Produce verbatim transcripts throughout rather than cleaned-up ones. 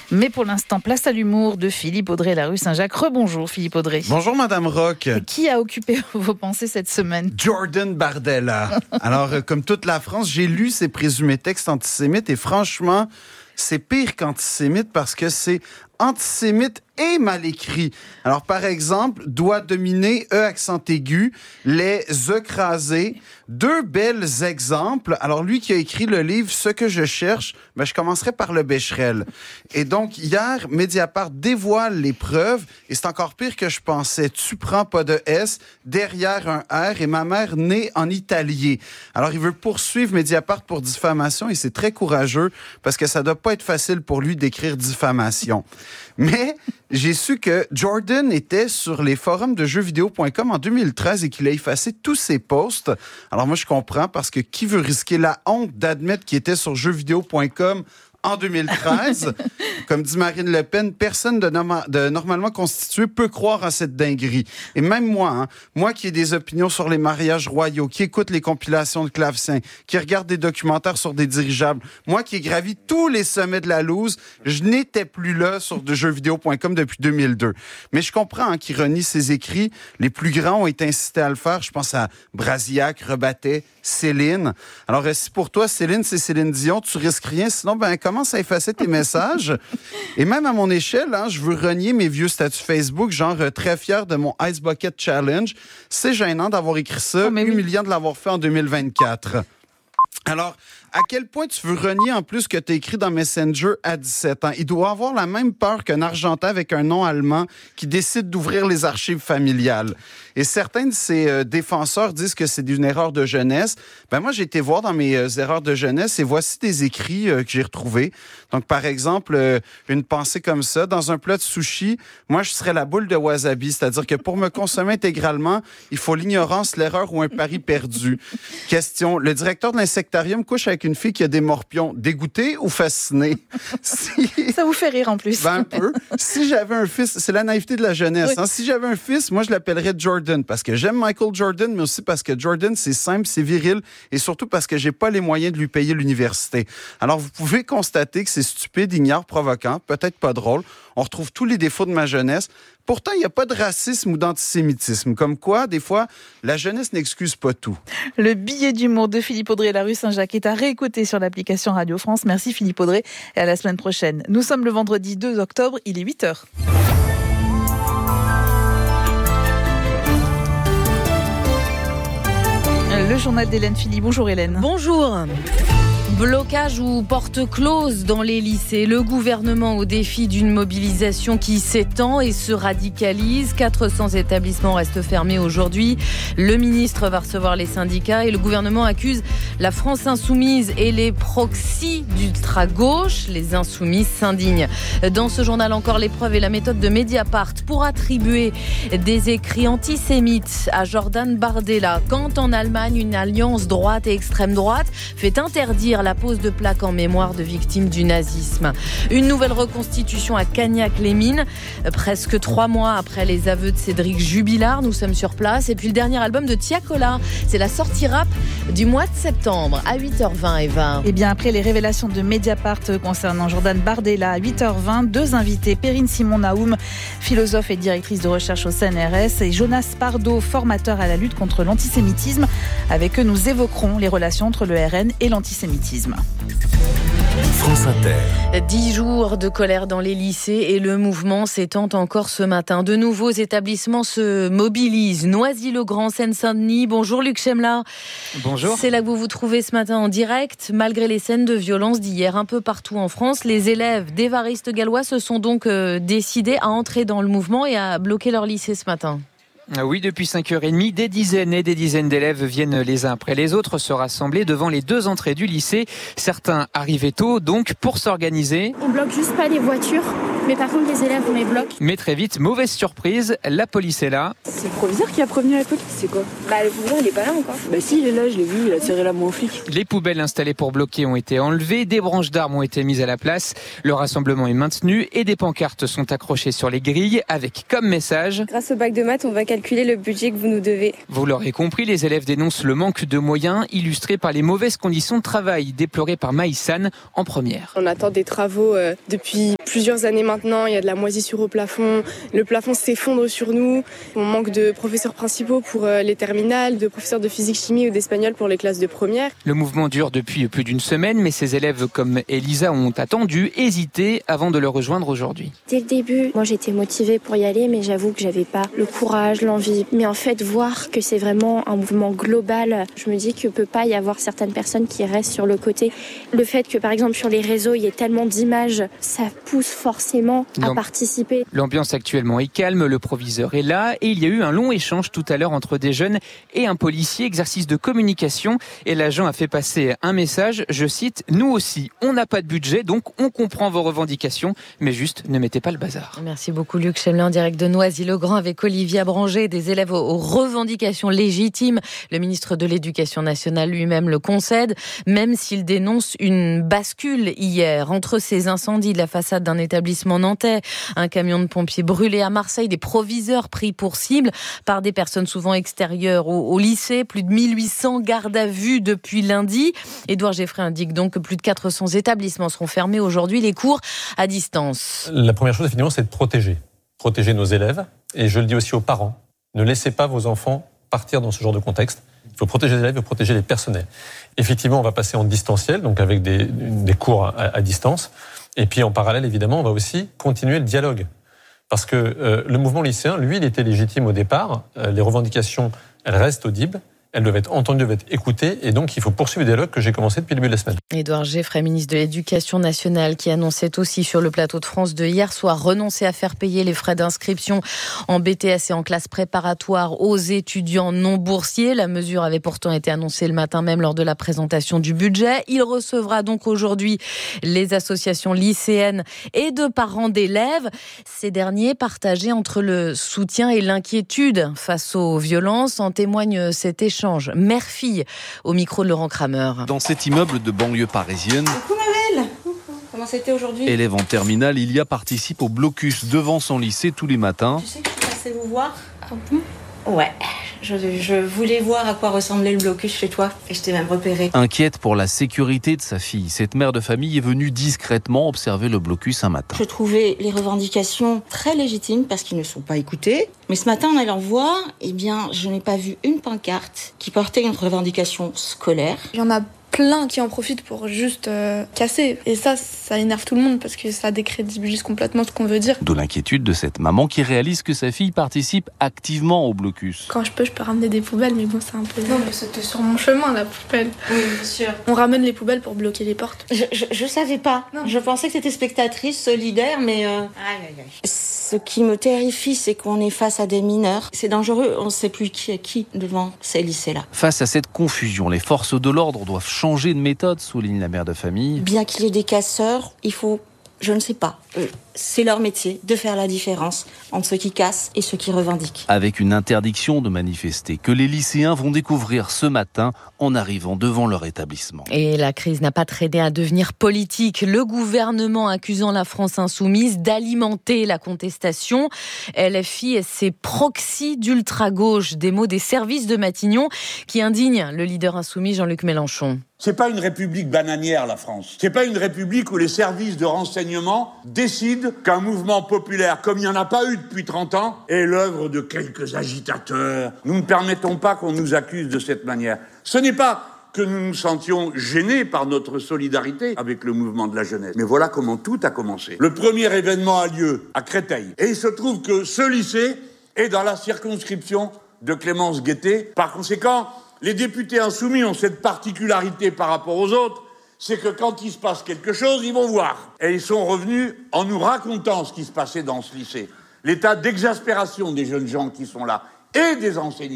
Mais pour l'instant, place à l'humour de Philippe Audrey, la rue Saint-Jacques. Rebonjour Philippe Audrey. Bonjour Madame Rock. Et qui a occupé vos pensées cette semaine? Jordan Bardella. Alors, euh, comme toute la France, j'ai lu ses présumés textes antisémites et franchement, c'est pire qu'antisémite parce que c'est antisémite et mal écrit. Alors, par exemple, doit dominer, E accent aigu, les écrasés. Deux belles exemples. Alors, lui qui a écrit le livre « Ce que je cherche », ben, je commencerai par le Becherel. Et donc, hier, Mediapart dévoile les preuves et c'est encore pire que je pensais. Tu prends pas de S, derrière un R et ma mère née en Italie. Alors, il veut poursuivre Mediapart pour diffamation et c'est très courageux parce que ça doit pas être facile pour lui d'écrire diffamation. Mais j'ai su que Jordan était sur les forums de jeux vidéo point com en deux mille treize et qu'il a effacé tous ses posts. Alors moi, je comprends parce que qui veut risquer la honte d'admettre qu'il était sur jeux vidéo point com en deux mille treize? Comme dit Marine Le Pen, personne de, norma- de normalement constitué peut croire à cette dinguerie. Et même moi, hein, moi qui ai des opinions sur les mariages royaux, qui écoute les compilations de clavecin, qui regarde des documentaires sur des dirigeables, moi qui ai gravi tous les sommets de la loose, je n'étais plus là sur de jeux vidéo point com depuis deux mille deux. Mais je comprends hein, qu'il renie ses écrits. Les plus grands ont été incités à le faire. Je pense à Brasillac, Rebattet, Céline. Alors, si pour toi, Céline, c'est Céline Dion, tu risques rien. Sinon, ben, commence à effacer tes messages. Et même à mon échelle, hein, je veux renier mes vieux statuts Facebook, genre euh, très fier de mon Ice Bucket Challenge. C'est gênant d'avoir écrit ça, oh, mais humiliant oui. de l'avoir fait en deux mille vingt-quatre. Alors, à quel point tu veux renier en plus que tu as écrit dans Messenger à dix-sept ans? Il doit avoir la même peur qu'un Argentin avec un nom allemand qui décide d'ouvrir les archives familiales. Et certains de ces euh, défenseurs disent que c'est une erreur de jeunesse. Ben moi, j'ai été voir dans mes euh, erreurs de jeunesse et voici des écrits euh, que j'ai retrouvés. Donc, par exemple, euh, une pensée comme ça. Dans un plat de sushi, moi, je serais la boule de wasabi. C'est-à-dire que pour me consommer intégralement, il faut l'ignorance, l'erreur ou un pari perdu. Question, le directeur de l'insectarium couche avec une fille qui a des morpions. Dégoûté ou fasciné? Si... Ça vous fait rire en plus. Ben, un peu. Si j'avais un fils, c'est la naïveté de la jeunesse. Oui. Hein? Si j'avais un fils, moi, je l'appellerais Jordan parce que j'aime Michael Jordan, mais aussi parce que Jordan, c'est simple, c'est viril et surtout parce que j'ai pas les moyens de lui payer l'université. Alors, vous pouvez constater que c'est stupide, ignare, provoquant, peut-être pas drôle. On retrouve tous les défauts de ma jeunesse. Pourtant, il n'y a pas de racisme ou d'antisémitisme. Comme quoi, des fois, la jeunesse n'excuse pas tout. Le billet d'humour de Philippe Audrey, la rue Saint-Jacques, est à réécouter sur l'application Radio France. Merci Philippe Audrey et à la semaine prochaine. Nous sommes le vendredi deux octobre, il est huit heures. Le journal d'Hélène Philly. Bonjour Hélène. Bonjour. Blocage ou porte close dans les lycées. Le gouvernement au défi d'une mobilisation qui s'étend et se radicalise. quatre cents établissements restent fermés aujourd'hui. Le ministre va recevoir les syndicats et le gouvernement accuse la France insoumise et les proxys d'ultra-gauche. Les insoumis s'indignent. Dans ce journal encore, l'épreuve et la méthode de Mediapart pour attribuer des écrits antisémites à Jordan Bardella. Quand en Allemagne, une alliance droite et extrême droite fait interdire la pose de plaques en mémoire de victimes du nazisme. Une nouvelle reconstitution à Cagnac-les-Mines, presque trois mois après les aveux de Cédric Jubilard. Nous sommes sur place. Et puis le dernier album de Tiakola, c'est la sortie rap du mois de septembre à huit heures vingt et vingt. Et bien après les révélations de Mediapart concernant Jordan Bardella à huit heures vingt, deux invités, Perrine Simon-Naoum, philosophe et directrice de recherche au C N R S, et Jonas Pardo, formateur à la lutte contre l'antisémitisme. Avec eux, nous évoquerons les relations entre le R N et l'antisémitisme. France Inter. Dix jours de colère dans les lycées et le mouvement s'étend encore ce matin. De nouveaux établissements se mobilisent. Noisy-le-Grand, Seine-Saint-Denis. Bonjour Luc Chemla. Bonjour. C'est là que vous vous trouvez ce matin en direct. Malgré les scènes de violence d'hier un peu partout en France, les élèves d'Évariste Galois se sont donc euh, décidés à entrer dans le mouvement et à bloquer leur lycée ce matin. Oui, depuis cinq heures trente, des dizaines et des dizaines d'élèves viennent les uns après les autres se rassembler devant les deux entrées du lycée. Certains arrivaient tôt, donc pour s'organiser. On bloque juste pas les voitures, mais par contre les élèves on les bloque. Mais très vite, mauvaise surprise, la police est là. C'est le proviseur qui a prévenu la police, c'est quoi? Bah le proviseur il est pas là encore. Bah si, il est là, je l'ai vu, il a tiré la main au flic. Les poubelles installées pour bloquer ont été enlevées, des branches d'arbres ont été mises à la place, le rassemblement est maintenu et des pancartes sont accrochées sur les grilles avec comme message: grâce au bac de maths, on va qualifier calculer le budget que vous nous devez. Vous l'aurez compris, les élèves dénoncent le manque de moyens, illustré par les mauvaises conditions de travail, déplorées par Maïsane en première. On attend des travaux euh, depuis plusieurs années maintenant, il y a de la moisissure au plafond, le plafond s'effondre sur nous, on manque de professeurs principaux pour euh, les terminales, de professeurs de physique-chimie ou d'espagnol pour les classes de première. Le mouvement dure depuis plus d'une semaine, mais ces élèves comme Elisa ont attendu, hésité avant de le rejoindre aujourd'hui. Dès le début, moi j'étais motivée pour y aller, mais j'avoue que j'avais pas le courage, l'envie. Mais en fait, voir que c'est vraiment un mouvement global, je me dis qu'il peut pas y avoir certaines personnes qui restent sur le côté. Le fait que par exemple sur les réseaux, il y ait tellement d'images, ça pousse forcément à L'amb... participer. L'ambiance actuellement est calme, le proviseur est là et il y a eu un long échange tout à l'heure entre des jeunes et un policier, exercice de communication, et l'agent a fait passer un message, je cite, « Nous aussi, on n'a pas de budget, donc on comprend vos revendications, mais juste ne mettez pas le bazar. » Merci beaucoup Luc Chemelin, en direct de Noisy-le-Grand avec Olivier Abranger, des élèves aux revendications légitimes. Le ministre de l'Éducation nationale lui-même le concède, même s'il dénonce une bascule hier entre ces incendies de la façade d'un établissement nantais, un camion de pompiers brûlé à Marseille, des proviseurs pris pour cible par des personnes souvent extérieures au, au lycée, plus de mille huit cents gardes à vue depuis lundi. Édouard Geffray indique donc que plus de quatre cents établissements seront fermés aujourd'hui, les cours à distance. La première chose, effectivement, c'est de protéger. Protéger nos élèves. Et je le dis aussi aux parents, ne laissez pas vos enfants partir dans ce genre de contexte. Il faut protéger les élèves et protéger les personnels. Effectivement, on va passer en distanciel, donc avec des, des cours à, à distance. Et puis en parallèle, évidemment, on va aussi continuer le dialogue. Parce que euh, le mouvement lycéen, lui, il était légitime au départ. Euh, les revendications, elles restent audibles. Elles doivent être entendues, doivent être écoutées, et donc il faut poursuivre le dialogue que j'ai commencé depuis le début de la semaine. Édouard Geffray, ministre de l'Éducation nationale, qui annonçait aussi sur le plateau de France de hier soir renoncer à faire payer les frais d'inscription en B T S et en classe préparatoire aux étudiants non boursiers. La mesure avait pourtant été annoncée le matin même lors de la présentation du budget. Il recevra donc aujourd'hui les associations lycéennes et de parents d'élèves. Ces derniers partagés entre le soutien et l'inquiétude face aux violences. En témoigne cet échange mère-fille au micro de Laurent Kramer. Dans cet immeuble de banlieue parisienne, coucou ma belle. Comment c'était aujourd'hui? Élève en terminale, Ilia participe au blocus devant son lycée tous les matins. Tu sais que je suis passée vous voir? Ouais, je, je voulais voir à quoi ressemblait le blocus chez toi et je t'ai même repéré. Inquiète pour la sécurité de sa fille, cette mère de famille est venue discrètement observer le blocus un matin. Je trouvais les revendications très légitimes parce qu'ils ne sont pas écoutés. Mais ce matin, en allant voir, eh bien, je n'ai pas vu une pancarte qui portait une revendication scolaire. Il y en a plein qui en profitent pour juste euh, casser. Et ça, ça énerve tout le monde parce que ça décrédibilise complètement ce qu'on veut dire. De l'inquiétude de cette maman qui réalise que sa fille participe activement au blocus. Quand je peux, je peux ramener des poubelles, mais bon, c'est un peu... Non, mais c'était sur mon chemin, la poubelle. Oui, bien sûr. On ramène les poubelles pour bloquer les portes. Je, je, je savais pas. Non. Je pensais que c'était spectatrice, solidaire, mais... Euh... Aïe, aïe, aïe. Ce qui me terrifie, c'est qu'on est face à des mineurs. C'est dangereux, on ne sait plus qui est qui devant ces lycées-là. Face à cette confusion, les forces de l'ordre doivent changer de méthode, souligne la mère de famille. Bien qu'il y ait des casseurs, il faut, je ne sais pas, euh, c'est leur métier de faire la différence entre ceux qui cassent et ceux qui revendiquent. Avec une interdiction de manifester que les lycéens vont découvrir ce matin en arrivant devant leur établissement. Et la crise n'a pas traîné à devenir politique. Le gouvernement accusant la France insoumise d'alimenter la contestation. L F I et ses proxys d'ultra-gauche, des mots des services de Matignon qui indignent le leader insoumis Jean-Luc Mélenchon. C'est pas une république bananière, la France. C'est pas une république où les services de renseignement décident qu'un mouvement populaire, comme il n'y en a pas eu depuis trente ans, est l'œuvre de quelques agitateurs. Nous ne permettons pas qu'on nous accuse de cette manière. Ce n'est pas que nous nous sentions gênés par notre solidarité avec le mouvement de la jeunesse. Mais voilà comment tout a commencé. Le premier événement a lieu à Créteil. Et il se trouve que ce lycée est dans la circonscription de Clémence Guettet. Par conséquent, les députés insoumis ont cette particularité par rapport aux autres, c'est que quand il se passe quelque chose, ils vont voir. Et ils sont revenus en nous racontant ce qui se passait dans ce lycée. L'état d'exaspération des jeunes gens qui sont là, et des enseignants,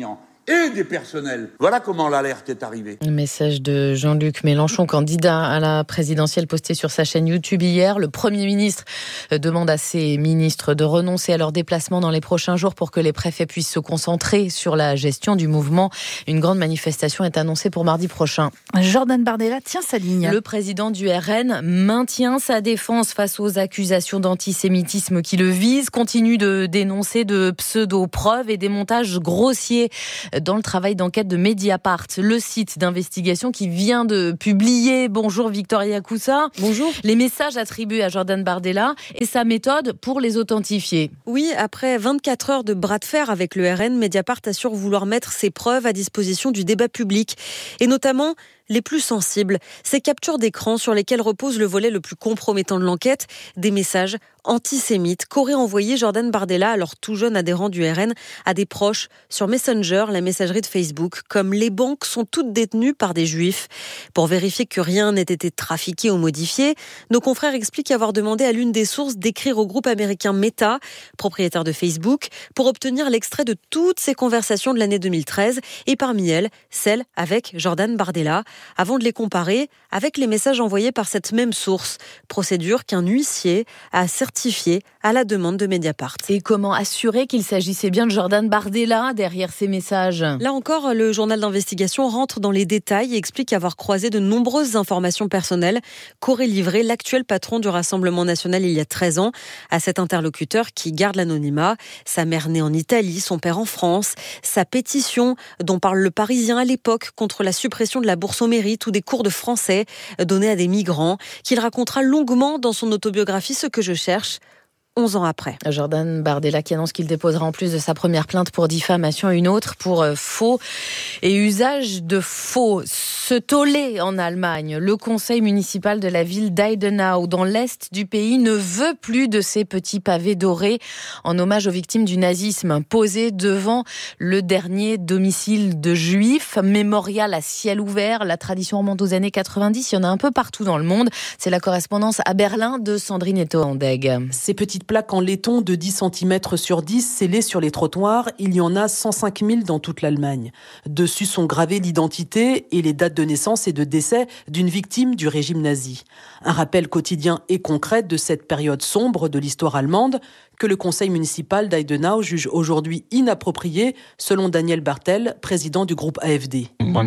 et des personnels. Voilà comment l'alerte est arrivée. Un message de Jean-Luc Mélenchon, candidat à la présidentielle, posté sur sa chaîne YouTube hier. Le Premier ministre demande à ses ministres de renoncer à leur déplacement dans les prochains jours pour que les préfets puissent se concentrer sur la gestion du mouvement. Une grande manifestation est annoncée pour mardi prochain. Jordan Bardella tient sa ligne. Le président du R N maintient sa défense face aux accusations d'antisémitisme qui le visent, continue de dénoncer de pseudo-preuves et des montages grossiers dans le travail d'enquête de Mediapart, le site d'investigation qui vient de publier, bonjour Victoria Coussa, bonjour, les messages attribués à Jordan Bardella et sa méthode pour les authentifier. Oui, après vingt-quatre heures de bras de fer avec le R N, Mediapart assure vouloir mettre ses preuves à disposition du débat public, et notamment les plus sensibles, ces captures d'écran sur lesquelles repose le volet le plus compromettant de l'enquête, des messages antisémites qu'aurait envoyé Jordan Bardella, alors tout jeune adhérent du R N, à des proches sur Messenger, la messagerie de Facebook, comme les banques sont toutes détenues par des juifs. Pour vérifier que rien n'ait été trafiqué ou modifié, nos confrères expliquent avoir demandé à l'une des sources d'écrire au groupe américain Meta, propriétaire de Facebook, pour obtenir l'extrait de toutes ces conversations de l'année deux mille treize, et parmi elles, celle avec Jordan Bardella, avant de les comparer avec les messages envoyés par cette même source. Procédure qu'un huissier a certifiée à la demande de Mediapart. Et comment assurer qu'il s'agissait bien de Jordan Bardella derrière ces messages ? Là encore, le journal d'investigation rentre dans les détails et explique avoir croisé de nombreuses informations personnelles qu'aurait livré l'actuel patron du Rassemblement national il y a treize ans à cet interlocuteur qui garde l'anonymat. Sa mère née en Italie, son père en France, sa pétition dont parle le Parisien à l'époque contre la suppression de la bourse au mérite ou des cours de français donnés à des migrants, qu'il racontera longuement dans son autobiographie Ce que je cherche, onze ans après. Jordan Bardella qui annonce qu'il déposera en plus de sa première plainte pour diffamation une autre pour faux et usage de faux. Ce tollé en Allemagne, le conseil municipal de la ville d'Eidenau, dans l'est du pays, ne veut plus de ces petits pavés dorés en hommage aux victimes du nazisme posés devant le dernier domicile de juifs. Mémorial à ciel ouvert, la tradition remonte aux années quatre-vingt-dix, il y en a un peu partout dans le monde. C'est la correspondance à Berlin de Sandrine Eto-Andeg. Ces petites plaques en laiton de dix centimètres sur dix scellées sur les trottoirs, il y en a cent cinq mille dans toute l'Allemagne. Dessus sont gravées l'identité et les dates de naissance et de décès d'une victime du régime nazi. Un rappel quotidien et concret de cette période sombre de l'histoire allemande que le conseil municipal d'Eidenau juge aujourd'hui inapproprié, selon Daniel Bartel, président du groupe A F D.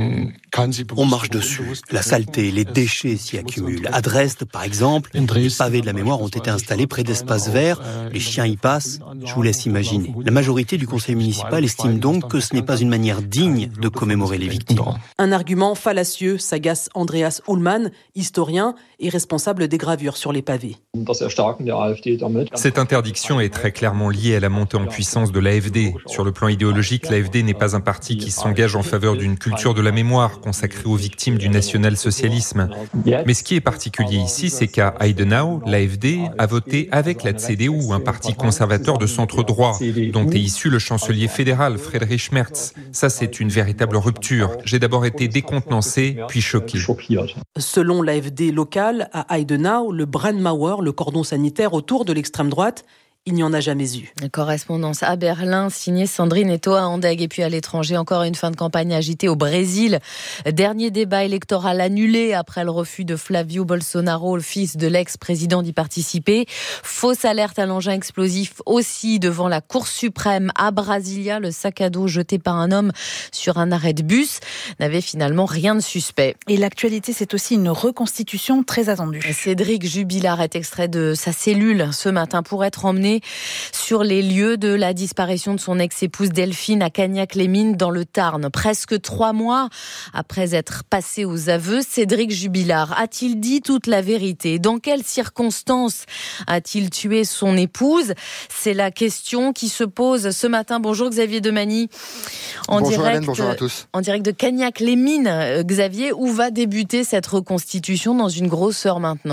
On marche dessus. La saleté, les déchets s'y accumulent. À Dresde, par exemple, les pavés de la mémoire ont été installés près d'espaces verts. Les chiens y passent. Je vous laisse imaginer. La majorité du conseil municipal estime donc que ce n'est pas une manière digne de commémorer les victimes. Un argument fallacieux, s'agace Andreas Ullmann, historien et responsable des gravures sur les pavés. Cette interdiction est très clairement liée à la montée en puissance de l'A F D. Sur le plan idéologique, l'A F D n'est pas un parti qui s'engage en faveur d'une culture de la mémoire consacrée aux victimes du national-socialisme. Mais ce qui est particulier ici, c'est qu'à Eidenau, l'A F D a voté avec la C D U, un parti conservateur de centre-droit, dont est issu le chancelier fédéral Friedrich Merz. Ça, c'est une véritable rupture. J'ai d'abord été décontenancé, puis choqué. Selon l'A F D local, à Eidenau, le Brandmauer, le cordon sanitaire autour de l'extrême droite, il n'y en a jamais eu. Correspondance à Berlin, signée Sandrine Eto-Andeg. Et puis à l'étranger, encore une fin de campagne agitée au Brésil. Dernier débat électoral annulé après le refus de Flavio Bolsonaro, le fils de l'ex-président, d'y participer. Fausse alerte à l'engin explosif aussi devant la Cour suprême à Brasilia. Le sac à dos jeté par un homme sur un arrêt de bus n'avait finalement rien de suspect. Et l'actualité, c'est aussi une reconstitution très attendue. Cédric Jubilard est extrait de sa cellule ce matin pour être emmené sur les lieux de la disparition de son ex-épouse Delphine à Cagnac-les-Mines dans le Tarn. Presque trois mois après être passé aux aveux, Cédric Jubilard a-t-il dit toute la vérité ? Dans quelles circonstances a-t-il tué son épouse ? C'est la question qui se pose ce matin. Bonjour Xavier Demagny. En bonjour direct, Hélène, bonjour à tous. En direct de Cagnac-les-Mines. Xavier, où va débuter cette reconstitution dans une grosse heure maintenant ?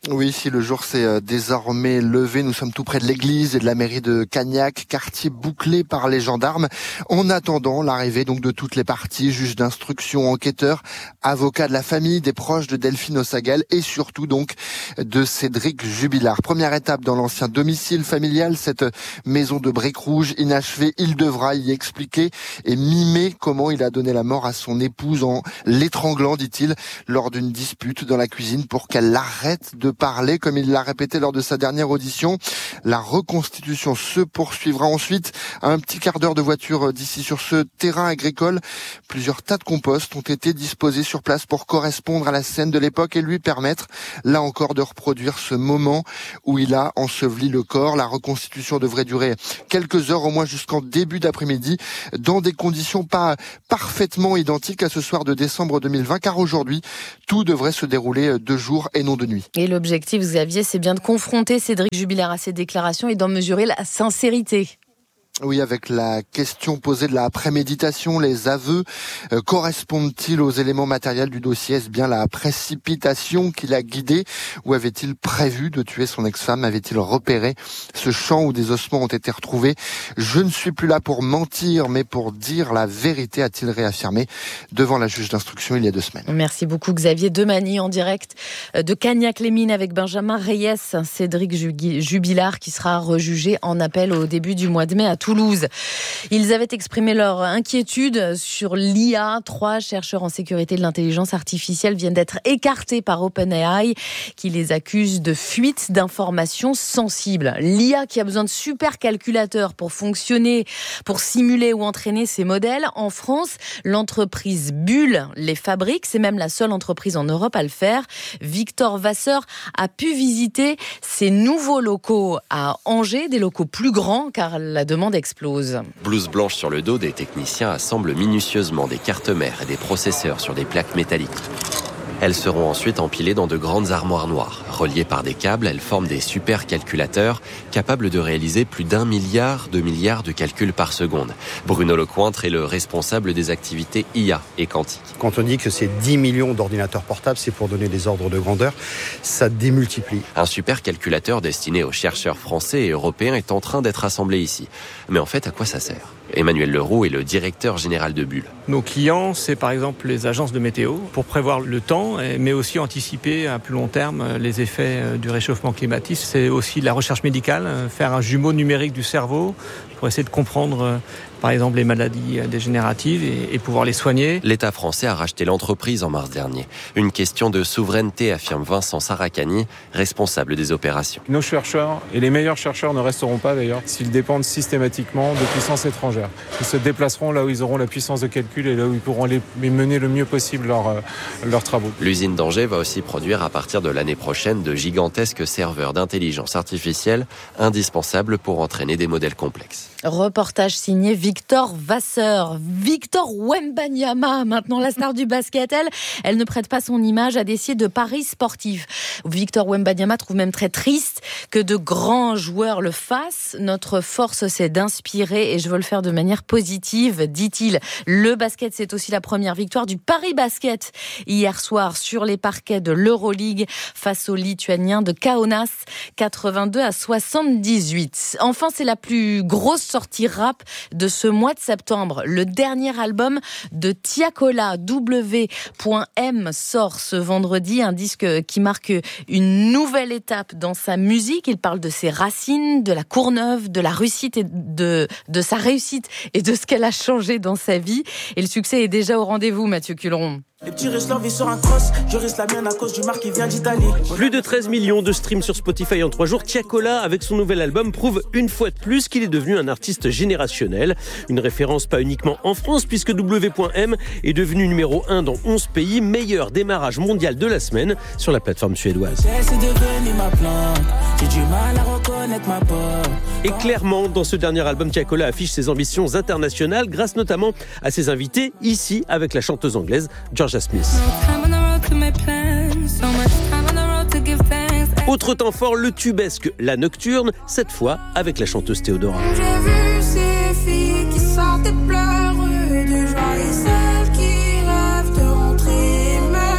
Oui, si le jour s'est désormais levé, nous sommes tout près de l'église et de la mairie de Cagnac, quartier bouclé par les gendarmes. En attendant l'arrivée donc de toutes les parties, juges d'instruction, enquêteurs, avocats de la famille, des proches de Delphine Ossagal et surtout donc de Cédric Jubilard. Première étape dans l'ancien domicile familial, cette maison de briques rouges inachevée. Il devra y expliquer et mimer comment il a donné la mort à son épouse en l'étranglant, dit-il, lors d'une dispute dans la cuisine pour qu'elle arrête de parler, comme il l'a répété lors de sa dernière audition. La reconstitution se poursuivra ensuite à un petit quart d'heure de voiture d'ici sur ce terrain agricole. Plusieurs tas de compost ont été disposés sur place pour correspondre à la scène de l'époque et lui permettre, là encore, de reproduire ce moment où il a enseveli le corps. La reconstitution devrait durer quelques heures, au moins jusqu'en début d'après-midi, dans des conditions pas parfaitement identiques à ce soir de décembre deux mille vingt, car aujourd'hui, tout devrait se dérouler de jour et non de nuit. Et l'objectif, Xavier, c'est bien de confronter Cédric Jubilard à ses déclarations et d'en mesurer la sincérité. Oui, avec la question posée de la préméditation, les aveux euh, correspondent-ils aux éléments matériels du dossier? Est-ce bien la précipitation qui l'a guidé? Ou avait-il prévu de tuer son ex-femme? Avait-il repéré ce champ où des ossements ont été retrouvés? Je ne suis plus là pour mentir, mais pour dire la vérité, a-t-il réaffirmé devant la juge d'instruction il y a deux semaines. Merci beaucoup Xavier Demany en direct de Cagnac-les-Mines avec Benjamin Reyes, Cédric Jubilard qui sera rejugé en appel au début du mois de mai à Toulouse. Ils avaient exprimé leur inquiétude sur l'I A. Trois chercheurs en sécurité de l'intelligence artificielle viennent d'être écartés par OpenAI qui les accuse de fuite d'informations sensibles. L'I A qui a besoin de supercalculateurs pour fonctionner, pour simuler ou entraîner ces modèles. En France, l'entreprise Bull les fabrique. C'est même la seule entreprise en Europe à le faire. Victor Vasseur a pu visiter ces nouveaux locaux à Angers, des locaux plus grands car la demande explose. Blouse blanche sur le dos, des techniciens assemblent minutieusement des cartes mères et des processeurs sur des plaques métalliques. Elles seront ensuite empilées dans de grandes armoires noires. Reliées par des câbles, elles forment des supercalculateurs capables de réaliser plus d'un milliard de milliards de calculs par seconde. Bruno Lecointre est le responsable des activités I A et quantique. Quand on dit que c'est dix millions d'ordinateurs portables, c'est pour donner des ordres de grandeur, ça démultiplie. Un supercalculateur destiné aux chercheurs français et européens est en train d'être assemblé ici. Mais en fait, à quoi ça sert ? Emmanuel Leroux est le directeur général de Bull. Nos clients, c'est par exemple les agences de météo, pour prévoir le temps, mais aussi anticiper à plus long terme les effets du réchauffement climatique. C'est aussi la recherche médicale, faire un jumeau numérique du cerveau pour essayer de comprendre par exemple les maladies dégénératives et, et pouvoir les soigner. L'État français a racheté l'entreprise en mars dernier. Une question de souveraineté, affirme Vincent Saracani, responsable des opérations. Nos chercheurs, et les meilleurs chercheurs ne resteront pas d'ailleurs, s'ils dépendent systématiquement de puissances étrangères. Ils se déplaceront là où ils auront la puissance de calcul et là où ils pourront les mener le mieux possible leurs, leurs travaux. L'usine d'Angers va aussi produire à partir de l'année prochaine de gigantesques serveurs d'intelligence artificielle indispensables pour entraîner des modèles complexes. Reportage signé Victor Vasseur. Victor Wembanyama, maintenant la star du basket, elle, elle ne prête pas son image à des sites de paris sportifs. Victor Wembanyama trouve même très triste que de grands joueurs le fassent. Notre force, c'est d'inspirer et je veux le faire de manière positive, dit-il. Le basket, c'est aussi la première victoire du Paris Basket hier soir sur les parquets de l'Euroleague face aux Lituaniens de Kaunas, quatre-vingt-deux à soixante-dix-huit. Enfin, c'est la plus grosse sortie rap de ce mois de septembre. Le dernier album de Tiakola, W M, sort ce vendredi, un disque qui marque une nouvelle étape dans sa musique. Il parle de ses racines, de la Courneuve, de la réussite et de, de sa réussite et de ce qu'elle a changé dans sa vie. Et le succès est déjà au rendez-vous, Mathieu Culeron. Les petits restent leur vie sur un cross, je risque la mienne à cause du marque qui vient d'Italie. Plus de treize millions de streams sur Spotify en trois jours, Tiakola, avec son nouvel album, prouve une fois de plus qu'il est devenu un artiste générationnel. Une référence pas uniquement en France, puisque W M est devenu numéro un dans onze pays, meilleur démarrage mondial de la semaine sur la plateforme suédoise. C'est devenu ma plante, j'ai du mal à reconnaître ma peur. Et clairement, dans ce dernier album, Tiakola affiche ses ambitions internationales, grâce notamment à ses invités, ici, avec la chanteuse anglaise Georgia Smith. Autre temps fort, le tubesque La Nocturne, cette fois avec la chanteuse Théodora. J'ai vu ces filles qui sortent pleurer de joie et celles qui rêvent de rentrer.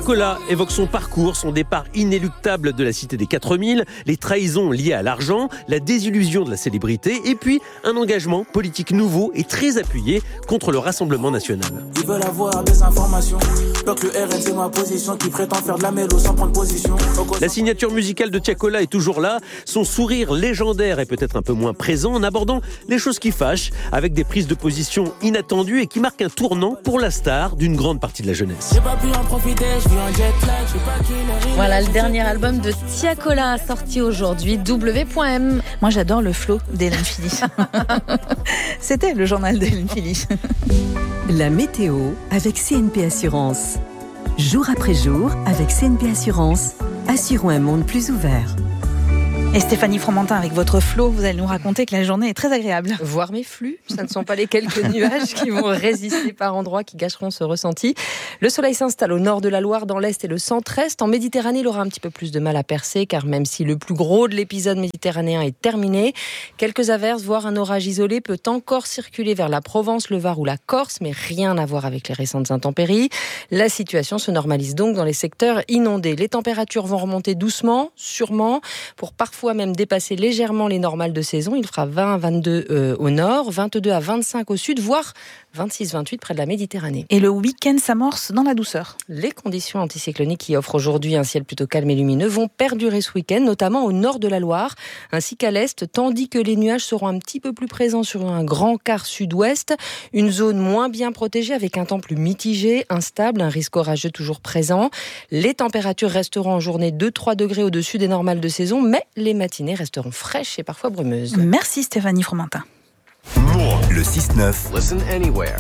Tiakola évoque son parcours, son départ inéluctable de la cité des quatre mille, les trahisons liées à l'argent, la désillusion de la célébrité et puis un engagement politique nouveau et très appuyé contre le Rassemblement national. Ils veulent avoir des informations. Donc le R N, c'est ma position qui prétend faire de la mélo sans prendre position. La signature musicale de Tiakola est toujours là. Son sourire légendaire est peut-être un peu moins présent en abordant les choses qui fâchent avec des prises de position inattendues et qui marquent un tournant pour la star d'une grande partie de la jeunesse. J'ai pas pu en profiter, je vis en jet lag, je sais pas qui est. Voilà le dernier album de Tiakola sorti aujourd'hui, W point M. Moi j'adore le flow d'Hélène Philly. C'était le journal d'Hélène Philly. La météo avec C N P Assurance. Jour après jour, avec C N P Assurance, assurons un monde plus ouvert. Et Stéphanie Fromentin, avec votre flot, vous allez nous raconter que la journée est très agréable. Voir mes flux, ce ne sont pas les quelques nuages qui vont résister par endroits, qui gâcheront ce ressenti. Le soleil s'installe au nord de la Loire, dans l'est et le centre-est. En Méditerranée, il aura un petit peu plus de mal à percer, car même si le plus gros de l'épisode méditerranéen est terminé, quelques averses, voire un orage isolé, peut encore circuler vers la Provence, le Var ou la Corse, mais rien à voir avec les récentes intempéries. La situation se normalise donc dans les secteurs inondés. Les températures vont remonter doucement, sûrement, pour parfois même dépasser légèrement les normales de saison. Il fera vingt à vingt-deux euh, au nord, vingt-deux à vingt-cinq au sud, voire vingt-six à vingt-huit près de la Méditerranée. Et le week-end s'amorce dans la douceur. Les conditions anticycloniques qui offrent aujourd'hui un ciel plutôt calme et lumineux vont perdurer ce week-end, notamment au nord de la Loire, ainsi qu'à l'est, tandis que les nuages seront un petit peu plus présents sur un grand quart sud-ouest. Une zone moins bien protégée avec un temps plus mitigé, instable, un risque orageux toujours présent. Les températures resteront en journée deux à trois degrés au-dessus des normales de saison, mais les matinées resteront fraîches et parfois brumeuses. Merci Stéphanie Fromentin. Le six neuf. Listen anywhere.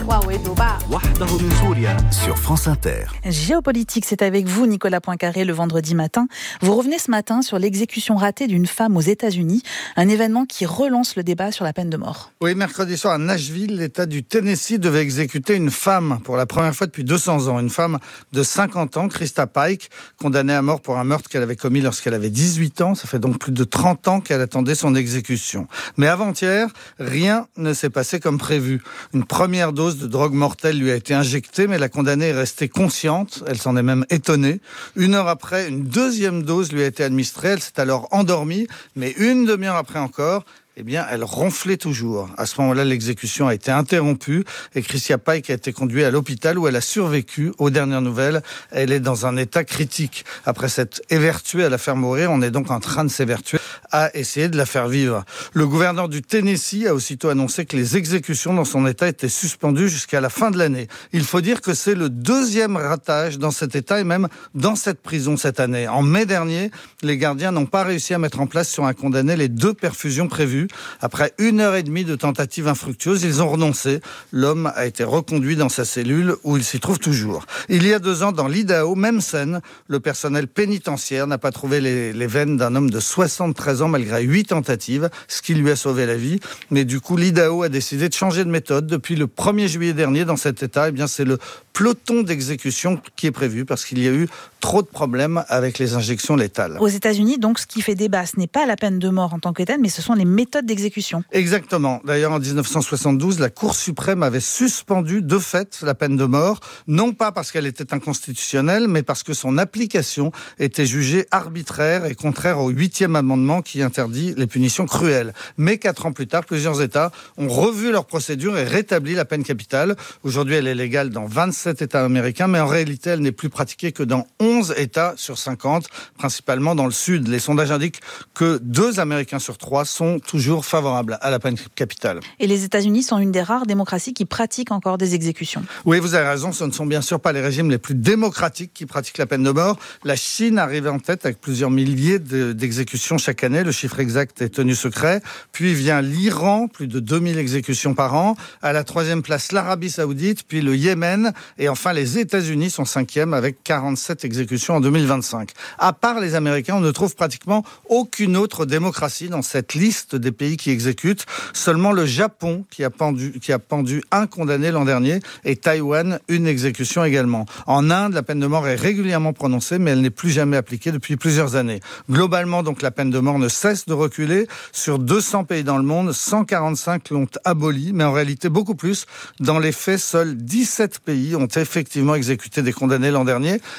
Sur France Inter. Géopolitique, c'est avec vous, Nicolas Poincaré, le vendredi matin. Vous revenez ce matin sur l'exécution ratée d'une femme aux États-Unis, un événement qui relance le débat sur la peine de mort. Oui, mercredi soir à Nashville, l'État du Tennessee devait exécuter une femme pour la première fois depuis deux cents ans. Une femme de cinquante ans, Krista Pike, condamnée à mort pour un meurtre qu'elle avait commis lorsqu'elle avait dix-huit ans. Ça fait donc plus de trente ans qu'elle attendait son exécution. Mais avant-hier, rien ne s'est passé comme prévu. Une première dose de drogue mortelle lui a été injectée, mais la condamnée est restée consciente. Elle s'en est même étonnée. Une heure après, une deuxième dose lui a été administrée. Elle s'est alors endormie, mais une demi-heure après encore, eh bien, elle ronflait toujours. À ce moment-là, l'exécution a été interrompue et Krista Pike a été conduite à l'hôpital où elle a survécu. Aux dernières nouvelles, elle est dans un état critique. Après s'être évertuée à la faire mourir, on est donc en train de s'évertuer à essayer de la faire vivre. Le gouverneur du Tennessee a aussitôt annoncé que les exécutions dans son état étaient suspendues jusqu'à la fin de l'année. Il faut dire que c'est le deuxième ratage dans cet état et même dans cette prison cette année. En mai dernier, les gardiens n'ont pas réussi à mettre en place sur un condamné les deux perfusions prévues. Après une heure et demie de tentatives infructueuses, ils ont renoncé. L'homme a été reconduit dans sa cellule où il s'y trouve toujours. Il y a deux ans, dans l'Idaho, même scène, le personnel pénitentiaire n'a pas trouvé les, les veines d'un homme de soixante-treize ans malgré huit tentatives, ce qui lui a sauvé la vie. Mais du coup, l'Idaho a décidé de changer de méthode. Depuis le premier juillet dernier, dans cet état, eh bien, c'est le peloton d'exécution qui est prévu parce qu'il y a eu trop de problèmes avec les injections létales. Aux États-Unis, donc, ce qui fait débat, ce n'est pas la peine de mort en tant que telle, mais ce sont les méthodes d'exécution. Exactement. D'ailleurs, en dix-neuf cent soixante-douze, la Cour suprême avait suspendu de fait la peine de mort, non pas parce qu'elle était inconstitutionnelle, mais parce que son application était jugée arbitraire et contraire au huitième amendement qui interdit les punitions cruelles. Mais quatre ans plus tard, plusieurs États ont revu leur procédure et rétabli la peine capitale. Aujourd'hui, elle est légale dans vingt-sept États américains, mais en réalité, elle n'est plus pratiquée que dans onze États sur cinquante, principalement dans le Sud. Les sondages indiquent que deux Américains sur trois sont toujours favorables à la peine capitale. Et les États-Unis sont une des rares démocraties qui pratiquent encore des exécutions. Oui, vous avez raison, ce ne sont bien sûr pas les régimes les plus démocratiques qui pratiquent la peine de mort. La Chine arrive en tête avec plusieurs milliers de, d'exécutions chaque année. Le chiffre exact est tenu secret. Puis vient l'Iran, plus de deux mille exécutions par an. À la troisième place, l'Arabie Saoudite, puis le Yémen. Et enfin, les États-Unis sont cinquième avec quarante-sept exécutions en deux mille vingt-cinq. À part les Américains, on ne trouve pratiquement aucune autre démocratie dans cette liste des pays qui exécutent. Seulement le Japon qui a pendu, qui a pendu un condamné l'an dernier et Taïwan une exécution également. En Inde, la peine de mort est régulièrement prononcée, mais elle n'est plus jamais appliquée depuis plusieurs années. Globalement, donc, la peine de mort ne cesse de reculer. Sur deux cents pays dans le monde, cent quarante-cinq l'ont abolie, mais en réalité beaucoup plus. Dans les faits, seuls dix-sept pays ont effectivement exécuté des condamnés l'an dernier. Même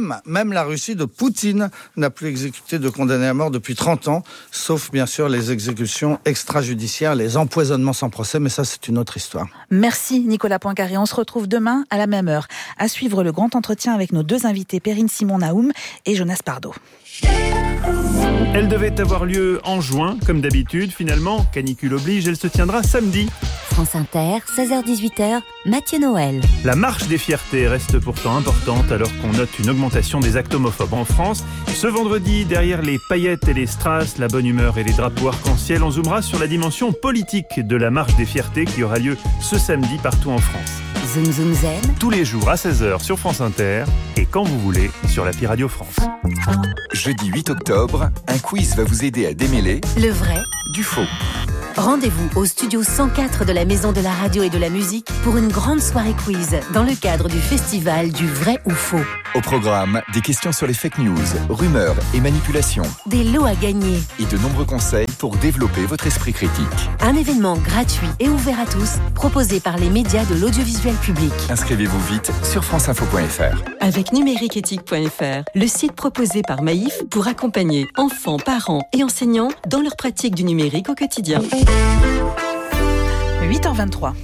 même, même la Russie de Poutine n'a plus exécuté de condamnés à mort depuis trente ans, sauf bien sûr les exécutions extrajudiciaires, les empoisonnements sans procès, mais ça c'est une autre histoire. Merci Nicolas Poincaré, on se retrouve demain à la même heure. À suivre le grand entretien avec nos deux invités, Perrine Simon-Naoum et Jonas Pardo. Elle devait avoir lieu en juin, comme d'habitude. Finalement, canicule oblige, elle se tiendra samedi. France Inter, seize heures dix-huit heures, Mathieu Noël. La marche des fiertés reste pourtant importante alors qu'on note une augmentation des actes homophobes en France. Ce vendredi, derrière les paillettes et les strass, la bonne humeur et les drapeaux arc-en-ciel, on zoomera sur la dimension politique de la marche des fiertés qui aura lieu ce samedi partout en France. Zoom Zoom Zen. Tous les jours à seize heures sur France Inter et quand vous voulez sur l'appli Radio France. Jeudi huit octobre, un quiz va vous aider à démêler le vrai du faux. Rendez-vous au studio cent quatre de la Maison de la Radio et de la Musique pour une grande soirée quiz dans le cadre du festival du vrai ou faux. Au programme, des questions sur les fake news, rumeurs et manipulations. Des lots à gagner. Et de nombreux conseils pour développer votre esprit critique. Un événement gratuit et ouvert à tous, proposé par les médias de l'audiovisuel public. Inscrivez-vous vite sur franceinfo point f r. Avec numériqueéthique point f r, le site proposé par Maïf pour accompagner enfants, parents et enseignants dans leur pratique du numérique au quotidien. huit heures vingt-trois.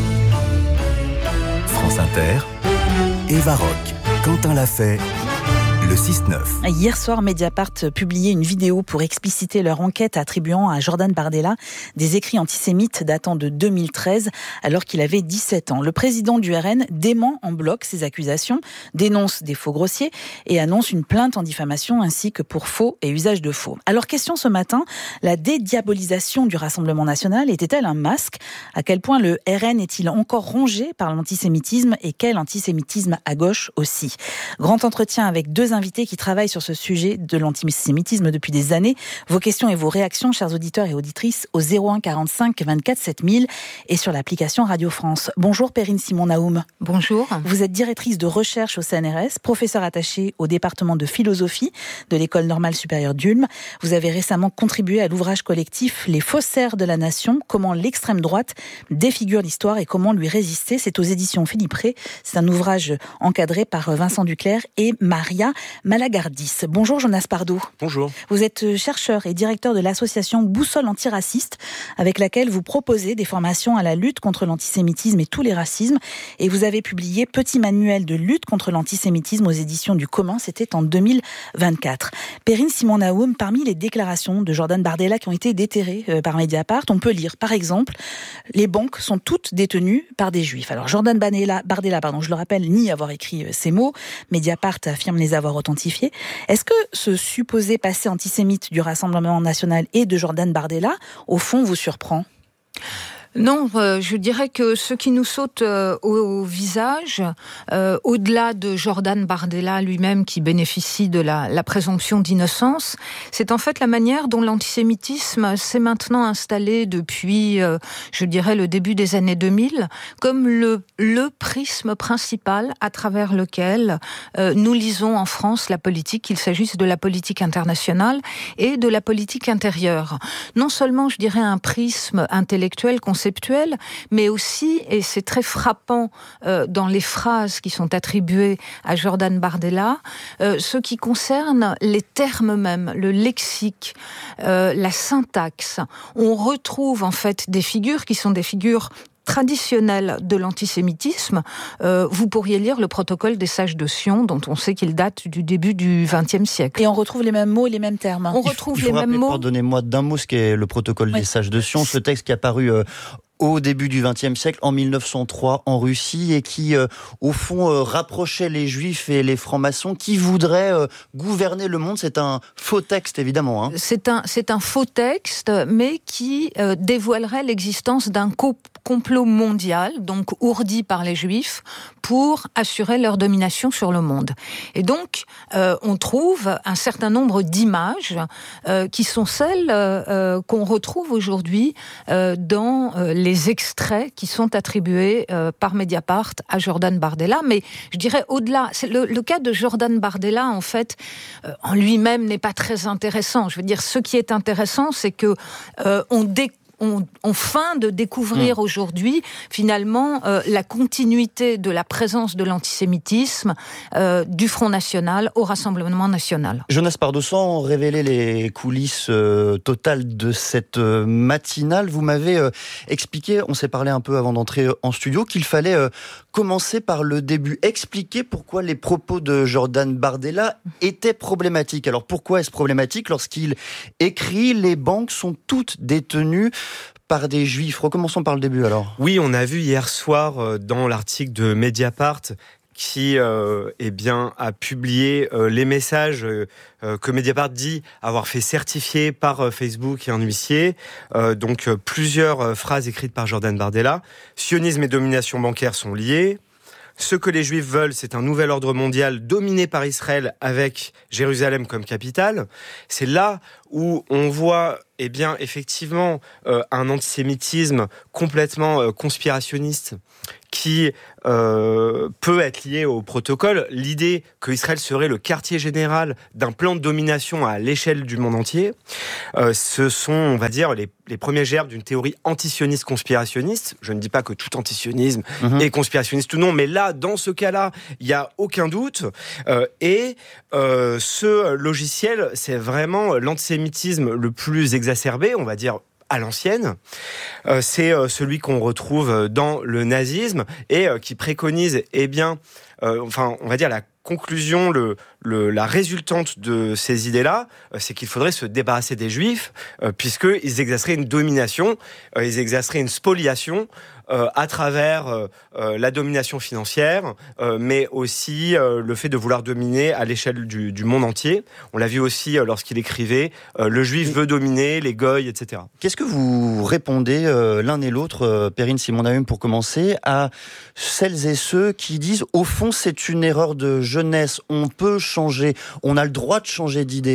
France Inter, Eva Rock, Quentin Lafay, le six neuf. Hier soir, Mediapart publiait une vidéo pour expliciter leur enquête attribuant à Jordan Bardella des écrits antisémites datant de deux mille treize, alors qu'il avait dix-sept ans. Le président du R N dément en bloc ces accusations, dénonce des faux grossiers et annonce une plainte en diffamation ainsi que pour faux et usage de faux. Alors, question ce matin, la dédiabolisation du Rassemblement national était-elle un masque ? À quel point le R N est-il encore rongé par l'antisémitisme et quel antisémitisme à gauche aussi ? Grand entretien avec deux invités qui travaillent sur ce sujet de l'antisémitisme depuis des années. Vos questions et vos réactions, chers auditeurs et auditrices, au zéro un quarante-cinq vingt-quatre sept mille et sur l'application Radio France. Bonjour Perrine Simon-Naoum. Bonjour. Vous êtes directrice de recherche au C N R S, professeure attachée au département de philosophie de l'École normale supérieure d'Ulm. Vous avez récemment contribué à l'ouvrage collectif Les faussaires de la nation, comment l'extrême droite défigure l'histoire et comment lui résister. C'est aux éditions Philippe Rey. C'est un ouvrage encadré par Vincent Duclerc et Maria Malagardis. Bonjour Jonas Pardo. Bonjour. Vous êtes chercheur et directeur de l'association Boussole Antiraciste, avec laquelle vous proposez des formations à la lutte contre l'antisémitisme et tous les racismes. Et vous avez publié Petit manuel de lutte contre l'antisémitisme aux éditions du Commun, c'était en deux mille vingt-quatre. Perrine Simon-Naoum, parmi les déclarations de Jordan Bardella qui ont été déterrées par Mediapart, on peut lire par exemple « Les banques sont toutes détenues par des juifs ». Alors Jordan Bardella, Bardella pardon, je le rappelle, nie avoir écrit ces mots. Mediapart affirme les avoir authentifiés. Est-ce que ce supposé passé antisémite du Rassemblement national et de Jordan Bardella, au fond, vous surprend ? Non, euh, je dirais que ce qui nous saute euh, au, au visage, euh, au-delà de Jordan Bardella lui-même qui bénéficie de la, la présomption d'innocence, c'est en fait la manière dont l'antisémitisme s'est maintenant installé depuis, euh, je dirais, le début des années deux mille, comme le, le prisme principal à travers lequel euh, nous lisons en France la politique, qu'il s'agisse de la politique internationale et de la politique intérieure. Non seulement, je dirais, un prisme intellectuel, conceptuel, mais aussi, et c'est très frappant euh, dans les phrases qui sont attribuées à Jordan Bardella, euh, ce qui concerne les termes mêmes, le lexique, euh, la syntaxe. On retrouve en fait des figures qui sont des figures traditionnelle de l'antisémitisme. Euh, vous pourriez lire le protocole des sages de Sion, dont on sait qu'il date du début du vingtième siècle. Et on retrouve les mêmes mots et les mêmes termes. On retrouve il faut les mêmes rappeler, mots. Pardonnez-moi d'un mot, ce qu'est le protocole oui. des sages de Sion, ce texte qui est apparu euh, au début du vingtième siècle, en mille neuf cent trois, en Russie, et qui, euh, au fond, euh, rapprochait les juifs et les francs-maçons qui voudraient euh, gouverner le monde. C'est un faux texte, évidemment. Hein. C'est un, c'est un faux texte, mais qui euh, dévoilerait l'existence d'un co- complot mondial, donc ourdi par les juifs, pour assurer leur domination sur le monde. Et donc, euh, on trouve un certain nombre d'images euh, qui sont celles euh, qu'on retrouve aujourd'hui euh, dans euh, les extraits qui sont attribués euh, par Mediapart à Jordan Bardella. Mais je dirais au-delà, c'est le, le cas de Jordan Bardella, en fait, euh, en lui-même n'est pas très intéressant. Je veux dire, ce qui est intéressant, c'est que euh, on découvre ont, ont faim de découvrir mmh. aujourd'hui, finalement, euh, la continuité de la présence de l'antisémitisme euh, du Front National au Rassemblement National. Jonas Pardo, sans révéler les coulisses euh, totales de cette euh, matinale, vous m'avez euh, expliqué, on s'est parlé un peu avant d'entrer en studio, qu'il fallait euh, commencer par le début, expliquer pourquoi les propos de Jordan Bardella étaient problématiques. Alors pourquoi est-ce problématique lorsqu'il écrit « Les banques sont toutes détenues » par des juifs. Recommençons par le début alors. Oui, on a vu hier soir euh, dans l'article de Mediapart qui euh, eh bien, a publié euh, les messages euh, que Mediapart dit avoir fait certifier par euh, Facebook et un huissier. Euh, donc euh, plusieurs euh, phrases écrites par Jordan Bardella. Sionisme et domination bancaire sont liés. Ce que les Juifs veulent, c'est un nouvel ordre mondial dominé par Israël avec Jérusalem comme capitale. C'est là où on voit, eh bien, effectivement, euh, un antisémitisme complètement euh, conspirationniste qui euh, peut être lié au protocole. L'idée que Israël serait le quartier général d'un plan de domination à l'échelle du monde entier, euh, ce sont, on va dire, les, les premiers gerbes d'une théorie antisioniste conspirationniste. Je ne dis pas que tout antisionisme mmh. est conspirationniste ou non, mais là, dans ce cas-là, il n'y a aucun doute. Euh, et euh, ce logiciel, c'est vraiment l'antisémitisme le plus exacerbé, on va dire, à l'ancienne. Euh, c'est euh, celui qu'on retrouve dans le nazisme et euh, qui préconise, eh bien, euh, enfin, on va dire la conclusion, le, le, la résultante de ces idées-là, euh, c'est qu'il faudrait se débarrasser des Juifs, euh, puisqu'ils exerceraient une domination, euh, ils exerceraient une spoliation euh, à travers euh, euh, la domination financière, euh, mais aussi euh, le fait de vouloir dominer à l'échelle du, du monde entier. On l'a vu aussi euh, lorsqu'il écrivait euh, « Le Juif veut dominer, les goïs, et cetera » Qu'est-ce que vous répondez euh, l'un et l'autre, euh, Perrine Simon-Nahum, pour commencer, à celles et ceux qui disent « Au fond, c'est une erreur de jeunesse, on peut changer, on a le droit de changer d'idée ».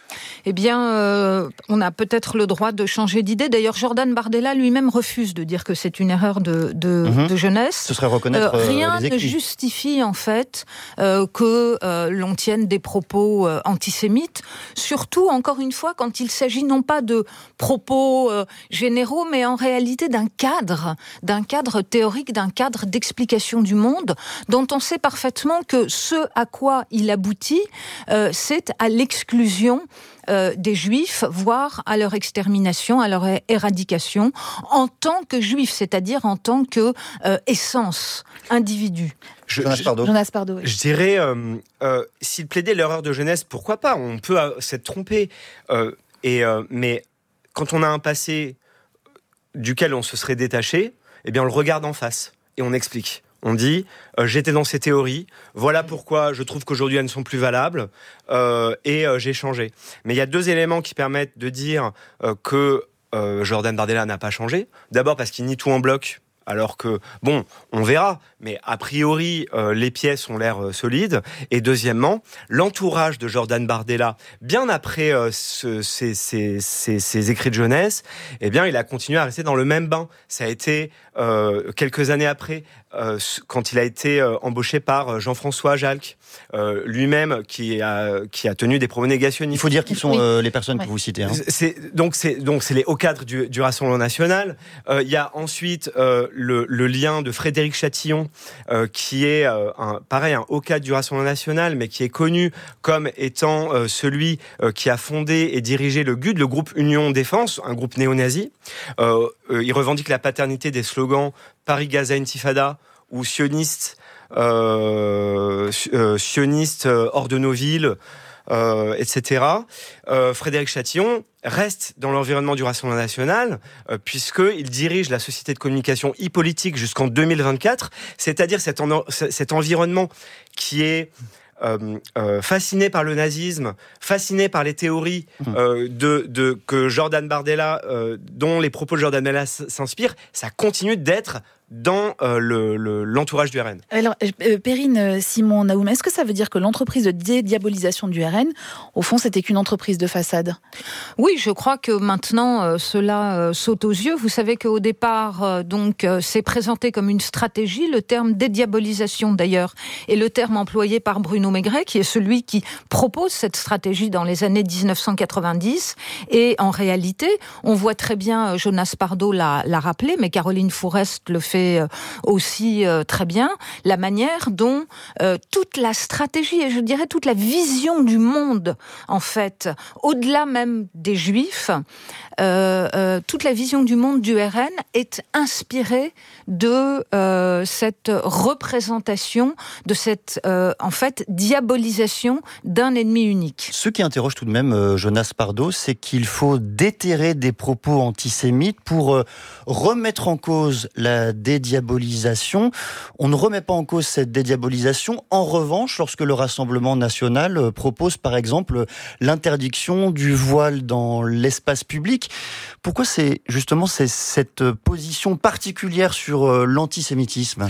Eh bien, euh, on a peut-être le droit de changer d'idée. D'ailleurs, Jordan Bardella lui-même refuse de dire que c'est une erreur de, de, mmh. de jeunesse. Ce serait reconnaître euh, Rien les ne justifie, en fait, euh, que euh, l'on tienne des propos euh, antisémites. Surtout, encore une fois, quand il s'agit non pas de propos euh, généraux, mais en réalité d'un cadre, d'un cadre théorique, d'un cadre d'explication du monde, dont on sait parfaitement que ce à quoi il aboutit, euh, c'est à l'exclusion Euh, des Juifs, voire à leur extermination, à leur éradication, en tant que Juifs, c'est-à-dire en tant que euh, essence, individu. Je, Jonas Pardo. Jonas Pardo, oui. Je dirais, euh, euh, s'il plaidait l'erreur de jeunesse, pourquoi pas ? On peut euh, s'être trompé. Euh, et, euh, mais quand on a un passé duquel on se serait détaché, eh bien on le regarde en face et on explique. On dit, euh, j'étais dans ces théories, voilà pourquoi je trouve qu'aujourd'hui elles ne sont plus valables, euh, et euh, j'ai changé. Mais il y a deux éléments qui permettent de dire euh, que euh, Jordan Bardella n'a pas changé. D'abord parce qu'il nie tout en bloc, alors que, bon, on verra, mais a priori, euh, les pièces ont l'air euh, solides. Et deuxièmement, l'entourage de Jordan Bardella, bien après euh, ce, ces, ces, ces, ces écrits de jeunesse, eh bien, il a continué à rester dans le même bain. Ça a été euh, quelques années après, euh, quand il a été euh, embauché par Jean-François Jalc, euh, lui-même qui a, qui a tenu des propos négationnistes. Il faut dire qui sont oui. euh, les personnes oui. que vous citez. Hein. C'est, donc, c'est, donc, c'est les hauts cadres du, du Rassemblement National. Euh, il y a ensuite euh, le, le lien de Frédéric Chatillon, euh, qui est, euh, un, pareil, un haut cadre du Rassemblement National, mais qui est connu comme étant euh, celui euh, qui a fondé et dirigé le G U D, le groupe Union Défense, un groupe néo-nazi. Euh, euh, il revendique la paternité des slogans Paris-Gaza Intifada ou sioniste, euh, euh, sioniste euh, hors de nos villes, euh, et cetera. Euh, Frédéric Chatillon reste dans l'environnement du Rassemblement National, euh, puisqu'il dirige la société de communication e-politique jusqu'en deux mille vingt-quatre, c'est-à-dire cet, en, cet environnement qui est Euh, euh, fasciné par le nazisme, fasciné par les théories euh, de, de, que Jordan Bardella, euh, dont les propos de Jordan Bardella s'inspirent, ça continue d'être dans euh, le, le, l'entourage du R N. Alors, euh, Perrine Simon Naoum, est-ce que ça veut dire que l'entreprise de dédiabolisation du R N, au fond, c'était qu'une entreprise de façade ? Oui, je crois que maintenant, euh, cela euh, saute aux yeux. Vous savez qu'au départ, euh, donc, euh, c'est présenté comme une stratégie. Le terme dédiabolisation, d'ailleurs, est le terme employé par Bruno Maigret, qui est celui qui propose cette stratégie dans les années dix-neuf cent quatre-vingt-dix. Et en réalité, on voit très bien, Jonas Pardo l'a, l'a rappelé, mais Caroline Fourest le fait aussi euh, très bien, la manière dont euh, toute la stratégie, et je dirais toute la vision du monde, en fait, au-delà même des Juifs, euh, euh, toute la vision du monde du R N est inspirée de euh, cette représentation, de cette, euh, en fait, diabolisation d'un ennemi unique. Ce qui interroge tout de même euh, Jonas Pardo, c'est qu'il faut déterrer des propos antisémites pour euh, remettre en cause la dédiabolisation. On ne remet pas en cause cette dédiabolisation. En revanche, lorsque le Rassemblement national euh, propose par exemple l'interdiction du voile dans l'espace public, pourquoi c'est justement c'est cette position particulière sur euh, l'antisémitisme ?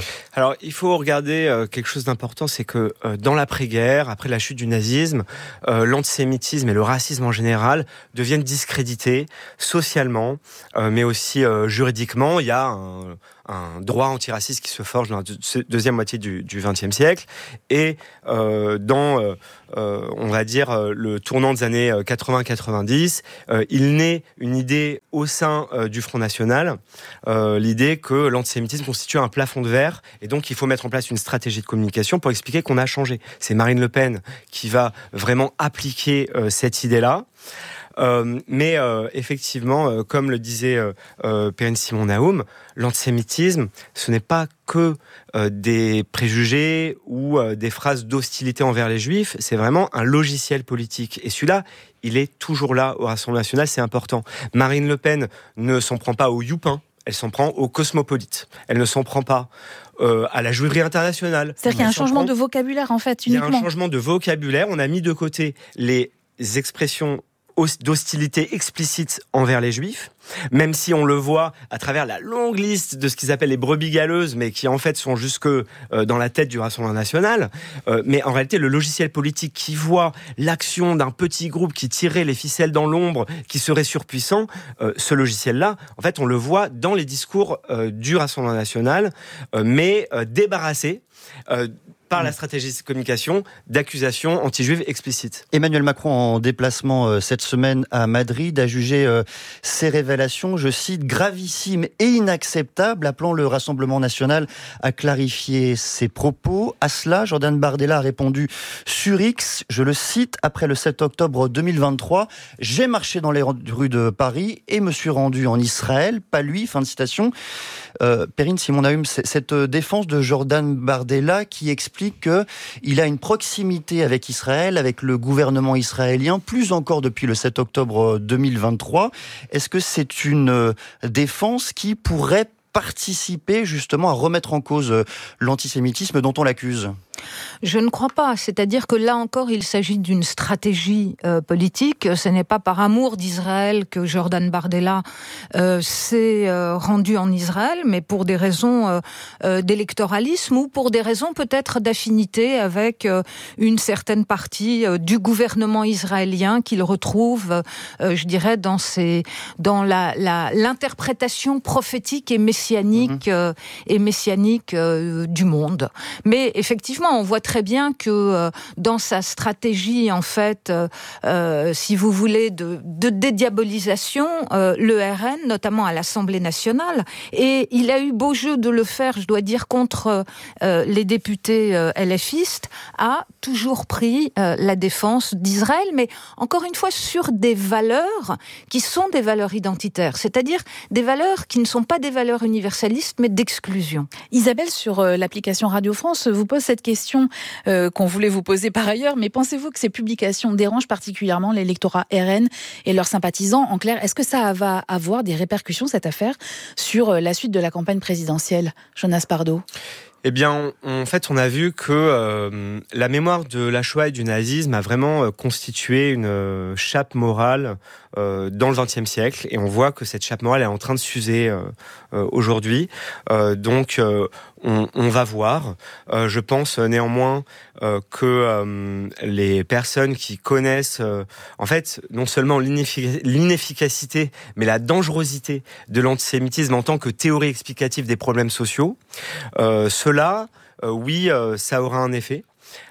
Alors, il faut regarder euh, quelque chose d'important, c'est que euh, dans l'après-guerre, après la chute du nazisme, euh, l'antisémitisme et le racisme en général deviennent discrédités socialement, euh, mais aussi euh, juridiquement. Il y a un, un droit antiraciste qui se forge dans la deux, deuxième moitié du vingtième siècle, et euh, dans, euh, euh, on va dire, euh, le tournant des années quatre-vingts quatre-vingt-dix, euh, il naît une idée au sein euh, du Front National, euh, l'idée que l'antisémitisme constitue un plafond de verre, et donc il faut mettre en place une stratégie de communication pour expliquer qu'on a changé. C'est Marine Le Pen qui va vraiment appliquer euh, cette idée-là. Euh, mais euh, effectivement, euh, comme le disait euh, euh, Perrine Simon Naoum, l'antisémitisme, ce n'est pas que euh, des préjugés ou euh, des phrases d'hostilité envers les Juifs, c'est vraiment un logiciel politique. Et celui-là, il est toujours là au Rassemblement national, c'est important. Marine Le Pen ne s'en prend pas aux youpins, elle s'en prend aux cosmopolites. Elle ne s'en prend pas euh, à la juiverie internationale. C'est-à-dire qu'il y a un changement prend... de vocabulaire, en fait, uniquement. Il y a un changement de vocabulaire. On a mis de côté les expressions d'hostilité explicite envers les Juifs, même si on le voit à travers la longue liste de ce qu'ils appellent les brebis galeuses, mais qui en fait sont jusque euh, dans la tête du Rassemblement national. Euh, mais en réalité, le logiciel politique qui voit l'action d'un petit groupe qui tirait les ficelles dans l'ombre, qui serait surpuissant, euh, ce logiciel-là, en fait, on le voit dans les discours euh, du Rassemblement national, euh, mais euh, débarrassé euh, par la stratégie de communication d'accusations anti-juives explicites. Emmanuel Macron, en déplacement euh, cette semaine à Madrid, a jugé euh, ces révélations, je cite, gravissimes et inacceptables, appelant le Rassemblement national à clarifier ses propos. À cela, Jordan Bardella a répondu sur X, je le cite, après le sept octobre deux mille vingt-trois, j'ai marché dans les rues de Paris et me suis rendu en Israël, pas lui, fin de citation. Euh, Perrine Simon Naoum, cette défense de Jordan Bardella qui explique qu'il a une proximité avec Israël, avec le gouvernement israélien, plus encore depuis le sept octobre deux mille vingt-trois. Est-ce que c'est une défense qui pourrait participer justement à remettre en cause l'antisémitisme dont on l'accuse ? Je ne crois pas. C'est-à-dire que là encore, il s'agit d'une stratégie euh, politique. Ce n'est pas par amour d'Israël que Jordan Bardella euh, s'est euh, rendu en Israël, mais pour des raisons euh, euh, d'électoralisme ou pour des raisons peut-être d'affinité avec euh, une certaine partie euh, du gouvernement israélien qu'il retrouve, euh, je dirais, dans, ses, dans la, la, l'interprétation prophétique et messianique, mmh. euh, et messianique euh, du monde. Mais effectivement, on voit très bien que euh, dans sa stratégie, en fait, euh, euh, si vous voulez, de, de dédiabolisation, euh, le R N, notamment à l'Assemblée nationale, et il a eu beau jeu de le faire, je dois dire, contre euh, les députés euh, LFistes, a toujours pris euh, la défense d'Israël, mais encore une fois sur des valeurs qui sont des valeurs identitaires, c'est-à-dire des valeurs qui ne sont pas des valeurs universalistes, mais d'exclusion. Isabelle, sur euh, l'application Radio France, vous pose cette question euh, qu'on voulait vous poser par ailleurs, mais pensez-vous que ces publications dérangent particulièrement l'électorat R N et leurs sympathisants ? En clair, est-ce que ça va avoir des répercussions, cette affaire, sur la suite de la campagne présidentielle ? Jonas Pardo ? Eh bien, on, en fait, on a vu que euh, la mémoire de la Shoah et du nazisme a vraiment euh, constitué une euh, chape morale euh, dans le vingtième siècle, et on voit que cette chape morale est en train de s'user euh, euh, aujourd'hui. Euh, donc, euh, on, on va voir. Euh, je pense néanmoins euh, que euh, les personnes qui connaissent, euh, en fait, non seulement l'ineffic- l'inefficacité, mais la dangerosité de l'antisémitisme en tant que théorie explicative des problèmes sociaux, euh, cela, euh, oui, euh, ça aura un effet.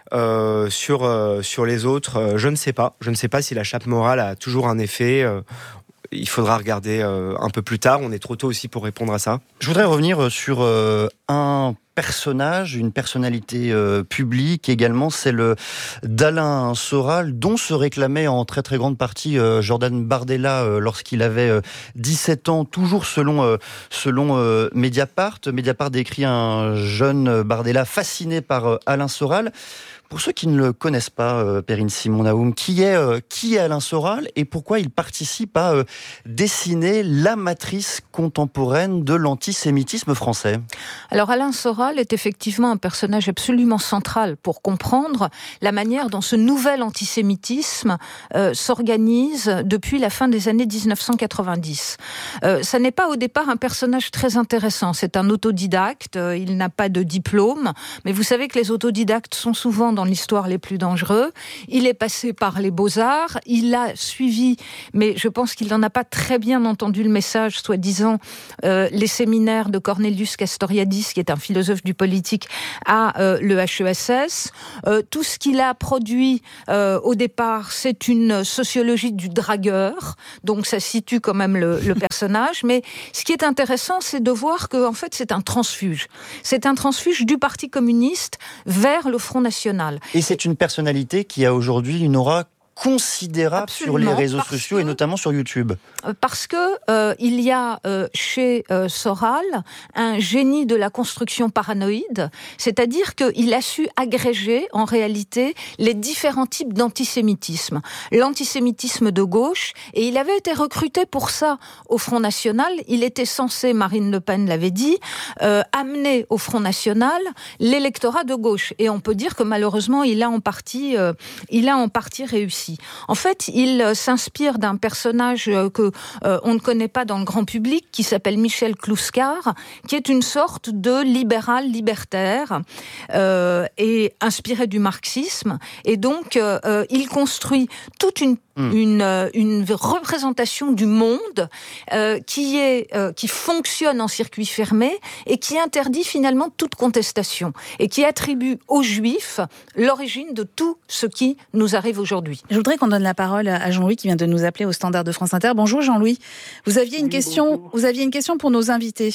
Euh, sur, euh, sur les autres, euh, je ne sais pas. Je ne sais pas si la chape morale a toujours un effet. Euh, il faudra regarder euh, un peu plus tard. On est trop tôt aussi pour répondre à ça. Je voudrais revenir sur euh, un personnage, une personnalité euh, publique également, celle d'Alain Soral, dont se réclamait en très très grande partie euh, Jordan Bardella euh, lorsqu'il avait euh, dix-sept ans, toujours selon, euh, selon euh, Mediapart. Mediapart décrit un jeune Bardella fasciné par euh, Alain Soral. Pour ceux qui ne le connaissent pas, euh, Perrine Simon-Naoum, qui est, euh, qui est Alain Soral et pourquoi il participe à euh, dessiner la matrice contemporaine de l'antisémitisme français? Alors Alain Soral est effectivement un personnage absolument central pour comprendre la manière dont ce nouvel antisémitisme euh, s'organise depuis la fin des années dix-neuf cent quatre-vingt-dix. Euh, ça n'est pas au départ un personnage très intéressant, c'est un autodidacte, euh, il n'a pas de diplôme, mais vous savez que les autodidactes sont souvent dans l'histoire les plus dangereux. Il est passé par les Beaux-Arts, il a suivi, mais je pense qu'il n'en a pas très bien entendu le message, soi-disant, euh, les séminaires de Cornelius Castoriadis, qui est un philosophe du politique, à euh, le H E S S. Euh, tout ce qu'il a produit euh, au départ, c'est une sociologie du dragueur, donc ça situe quand même le, le personnage, mais ce qui est intéressant, c'est de voir que en fait, c'est un transfuge. C'est un transfuge du Parti communiste vers le Front National. Et c'est une personnalité qui a aujourd'hui une aura considérable Absolument, sur les réseaux sociaux que, et notamment sur YouTube. Parce que euh, il y a euh, chez euh, Soral un génie de la construction paranoïde, c'est-à-dire qu'il a su agréger en réalité les différents types d'antisémitisme. L'antisémitisme de gauche, et il avait été recruté pour ça au Front National. Il était censé, Marine Le Pen l'avait dit, euh, amener au Front National l'électorat de gauche. Et on peut dire que malheureusement, il a en partie, euh, il a en partie réussi. En fait, il euh, s'inspire d'un personnage euh, que euh, on ne connaît pas dans le grand public, qui s'appelle Michel Clouscar, qui est une sorte de libéral libertaire euh, et inspiré du marxisme. Et donc, euh, euh, il construit toute une Mmh. Une, euh, une représentation du monde euh, qui est euh, qui fonctionne en circuit fermé et qui interdit finalement toute contestation et qui attribue aux Juifs l'origine de tout ce qui nous arrive aujourd'hui. Je voudrais qu'on donne la parole à Jean-Louis qui vient de nous appeler au standard de France Inter. Bonjour Jean-Louis. Vous aviez une oui, question. Bonjour. Vous aviez une question pour nos invités.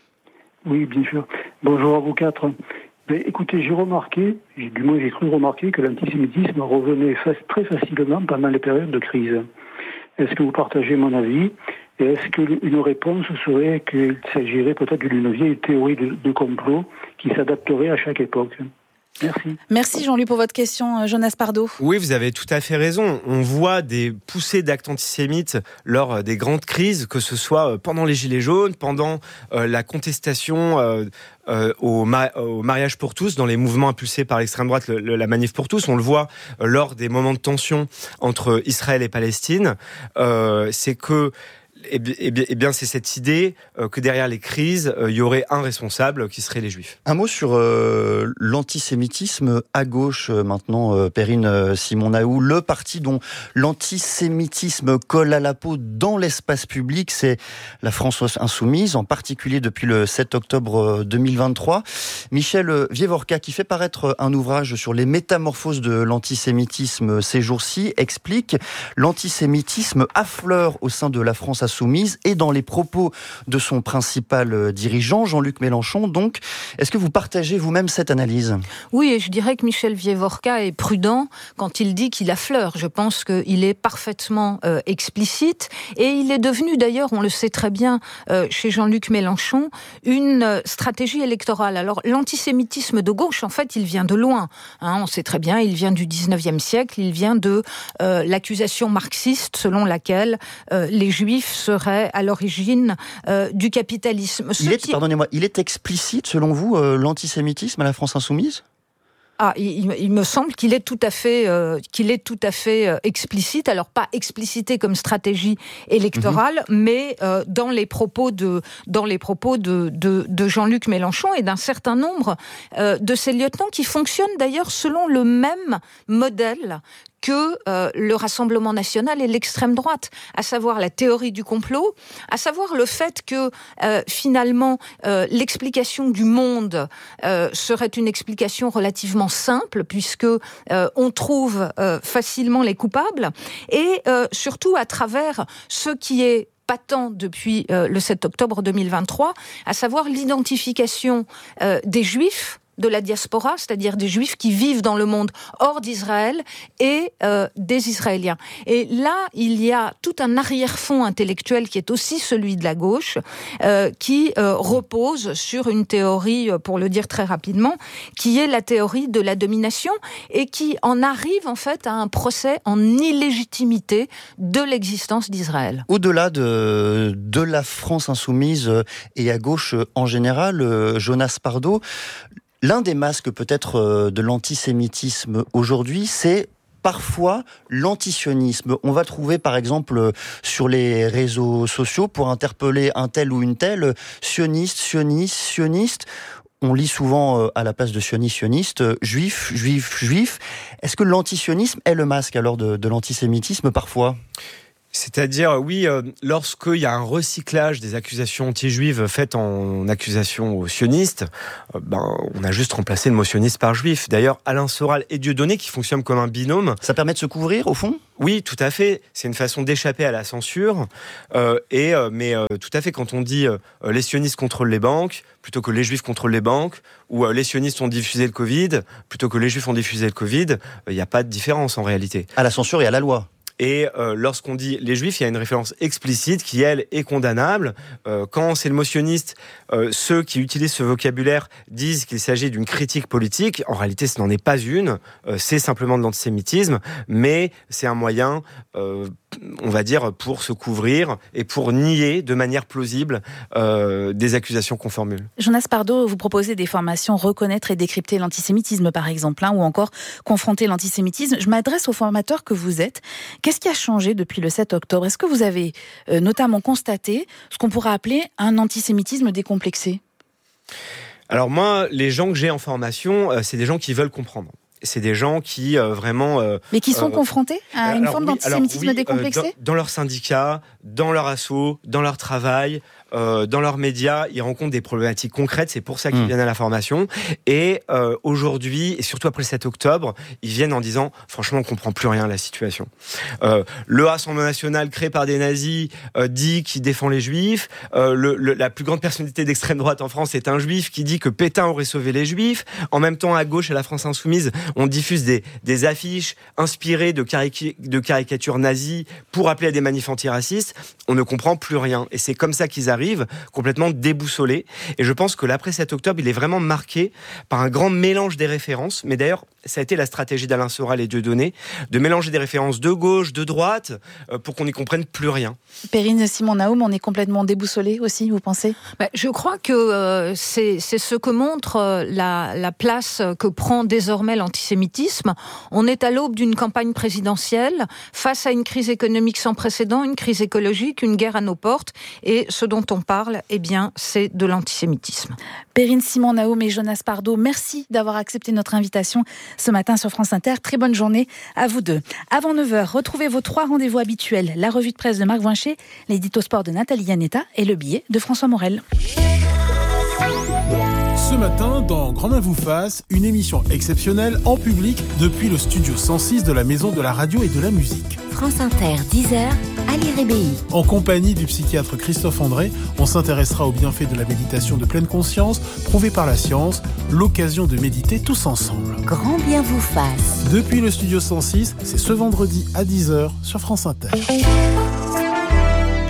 Oui, bien sûr. Bonjour à vous quatre. Ben, écoutez, j'ai remarqué, du moins j'ai cru remarquer que l'antisémitisme revenait très facilement pendant les périodes de crise. Est-ce que vous partagez mon avis? Et est-ce qu'une réponse serait qu'il s'agirait peut-être d'une vieille théorie de, de complot qui s'adapterait à chaque époque? Merci. Merci Jean-Louis pour votre question. Jonas Pardo. Oui, vous avez tout à fait raison. On voit des poussées d'actes antisémites lors des grandes crises, que ce soit pendant les Gilets jaunes, pendant euh, la contestation euh, euh, au, ma- au mariage pour tous, dans les mouvements impulsés par l'extrême droite, le, le, la manif pour tous. On le voit euh, lors des moments de tension entre Israël et Palestine. Euh, c'est que Eh bien, eh bien, eh bien, c'est cette idée euh, que derrière les crises, il euh, y aurait un responsable qui serait les Juifs. Un mot sur euh, l'antisémitisme à gauche euh, maintenant, euh, Perrine euh, Simon-Naoum. Le parti dont l'antisémitisme colle à la peau dans l'espace public, c'est la France Insoumise, en particulier depuis le sept octobre deux mille vingt-trois. Michel Vievorka, qui fait paraître un ouvrage sur les métamorphoses de l'antisémitisme ces jours-ci, explique l'antisémitisme affleure au sein de la France Insoumise et dans les propos de son principal dirigeant, Jean-Luc Mélenchon. Donc, est-ce que vous partagez vous-même cette analyse? Oui, et je dirais que Michel Vievorka est prudent quand il dit qu'il affleure. Je pense qu'il est parfaitement euh, explicite et il est devenu d'ailleurs, on le sait très bien, euh, chez Jean-Luc Mélenchon, une euh, stratégie électorale. Alors, l'antisémitisme de gauche, en fait, il vient de loin. Hein, on sait très bien, il vient du dix-neuvième siècle, il vient de euh, l'accusation marxiste selon laquelle euh, les Juifs serait à l'origine euh, du capitalisme. Il est, qui... Pardonnez-moi, il est explicite, selon vous, euh, l'antisémitisme à la France insoumise ? Ah, il, il me semble qu'il est tout à fait, euh, qu'il est tout à fait euh, explicite. Alors pas explicité comme stratégie électorale, mmh. mais euh, dans les propos de, dans les propos de, de, de Jean-Luc Mélenchon et d'un certain nombre euh, de ses lieutenants qui fonctionnent d'ailleurs selon le même modèle que euh, le Rassemblement national et l'extrême droite, à savoir la théorie du complot, à savoir le fait que euh, finalement euh, l'explication du monde euh, serait une explication relativement simple puisque euh, on trouve euh, facilement les coupables et euh, surtout à travers ce qui est patent depuis euh, le sept octobre deux mille vingt-trois, à savoir l'identification euh, des Juifs de la diaspora, c'est-à-dire des Juifs qui vivent dans le monde hors d'Israël et euh, des Israéliens. Et là, il y a tout un arrière-fond intellectuel qui est aussi celui de la gauche, euh, qui euh, repose sur une théorie, pour le dire très rapidement, qui est la théorie de la domination et qui en arrive en fait à un procès en illégitimité de l'existence d'Israël. Au-delà de, de la France insoumise et à gauche en général, Jonas Pardo, l'un des masques peut-être de l'antisémitisme aujourd'hui, c'est parfois l'antisionisme. On va trouver par exemple sur les réseaux sociaux, pour interpeller un tel ou une telle, sioniste, sioniste, sioniste. On lit souvent à la place de sioniste, sioniste, juif, juif, juif. Est-ce que l'antisionisme est le masque alors de, de l'antisémitisme parfois ? C'est-à-dire, oui, euh, lorsqu'il y a un recyclage des accusations anti-juives faites en accusation aux sionistes, euh, ben, on a juste remplacé le mot sioniste par juif. D'ailleurs, Alain Soral et Dieudonné, qui fonctionnent comme un binôme... Ça permet de se couvrir, au fond ? Oui, tout à fait. C'est une façon d'échapper à la censure. Euh, et, euh, mais euh, tout à fait, quand on dit euh, les sionistes contrôlent les banques, plutôt que les juifs contrôlent les banques, ou euh, les sionistes ont diffusé le Covid, plutôt que les juifs ont diffusé le Covid, il euh, n'y a pas de différence en réalité. À la censure et à la loi. Et euh, lorsqu'on dit les juifs, il y a une référence explicite qui, elle, est condamnable. Euh, quand c'est le mot sioniste, euh, ceux qui utilisent ce vocabulaire disent qu'il s'agit d'une critique politique. En réalité, ce n'en est pas une. Euh, c'est simplement de l'antisémitisme, mais c'est un moyen, euh, on va dire, pour se couvrir et pour nier de manière plausible euh, des accusations qu'on formule. Jonas Pardo, vous proposez des formations reconnaître et décrypter l'antisémitisme, par exemple, hein, ou encore confronter l'antisémitisme. Je m'adresse aux formateurs que vous êtes. Qu'est-ce qui a changé depuis le sept octobre ? Est-ce que vous avez euh, notamment constaté ce qu'on pourrait appeler un antisémitisme décomplexé ? Alors moi, les gens que j'ai en formation, euh, c'est des gens qui veulent comprendre. C'est des gens qui euh, vraiment... Euh, Mais qui sont euh, confrontés à une alors, forme oui, d'antisémitisme alors, oui, décomplexé ? euh, dans, dans leur syndicat, dans leur asso, dans leur travail... Euh, dans leurs médias, ils rencontrent des problématiques concrètes, c'est pour ça qu'ils mmh. viennent à la formation. Et euh, aujourd'hui, et surtout après le sept octobre, ils viennent en disant, franchement, on comprend plus rien à la situation. Euh, le Rassemblement national créé par des nazis euh, dit qu'il défend les juifs. Euh, le, le, la plus grande personnalité d'extrême droite en France est un juif qui dit que Pétain aurait sauvé les juifs. En même temps, à gauche, à la France insoumise, on diffuse des, des affiches inspirées de, caric- de caricatures nazies pour appeler à des manifs antiracistes. On ne comprend plus rien. Et c'est comme ça qu'ils arrivent complètement déboussolé. Et je pense que l'après sept octobre, il est vraiment marqué par un grand mélange des références. Mais d'ailleurs, ça a été la stratégie d'Alain Soral et Dieudonné, de mélanger des références de gauche, de droite, euh, pour qu'on n'y comprenne plus rien. Perrine Simon-Naoum, on est complètement déboussolé aussi, vous pensez ? bah, Je crois que euh, c'est, c'est ce que montre euh, la, la place que prend désormais l'antisémitisme. On est à l'aube d'une campagne présidentielle, face à une crise économique sans précédent, une crise écologique, une guerre à nos portes, et ce dont on parle, eh bien, c'est de l'antisémitisme. Perrine Simon-Naoum et Jonas Pardo, merci d'avoir accepté notre invitation ce matin sur France Inter. Très bonne journée à vous deux. Avant neuf heures, retrouvez vos trois rendez-vous habituels. La revue de presse de Marc Voincher, l'édito sport de Nathalie Yanetta et le billet de François Morel. Ce matin, dans Grand Main vous fasse, une émission exceptionnelle en public depuis le studio cent six de la Maison de la Radio et de la Musique. France Inter, dix heures, Ali Rébéi. En compagnie du psychiatre Christophe André, on s'intéressera aux bienfaits de la méditation de pleine conscience, prouvée par la science, l'occasion de méditer tous ensemble. Grand bien vous fasse. Depuis le studio cent six, c'est ce vendredi à dix heures sur France Inter.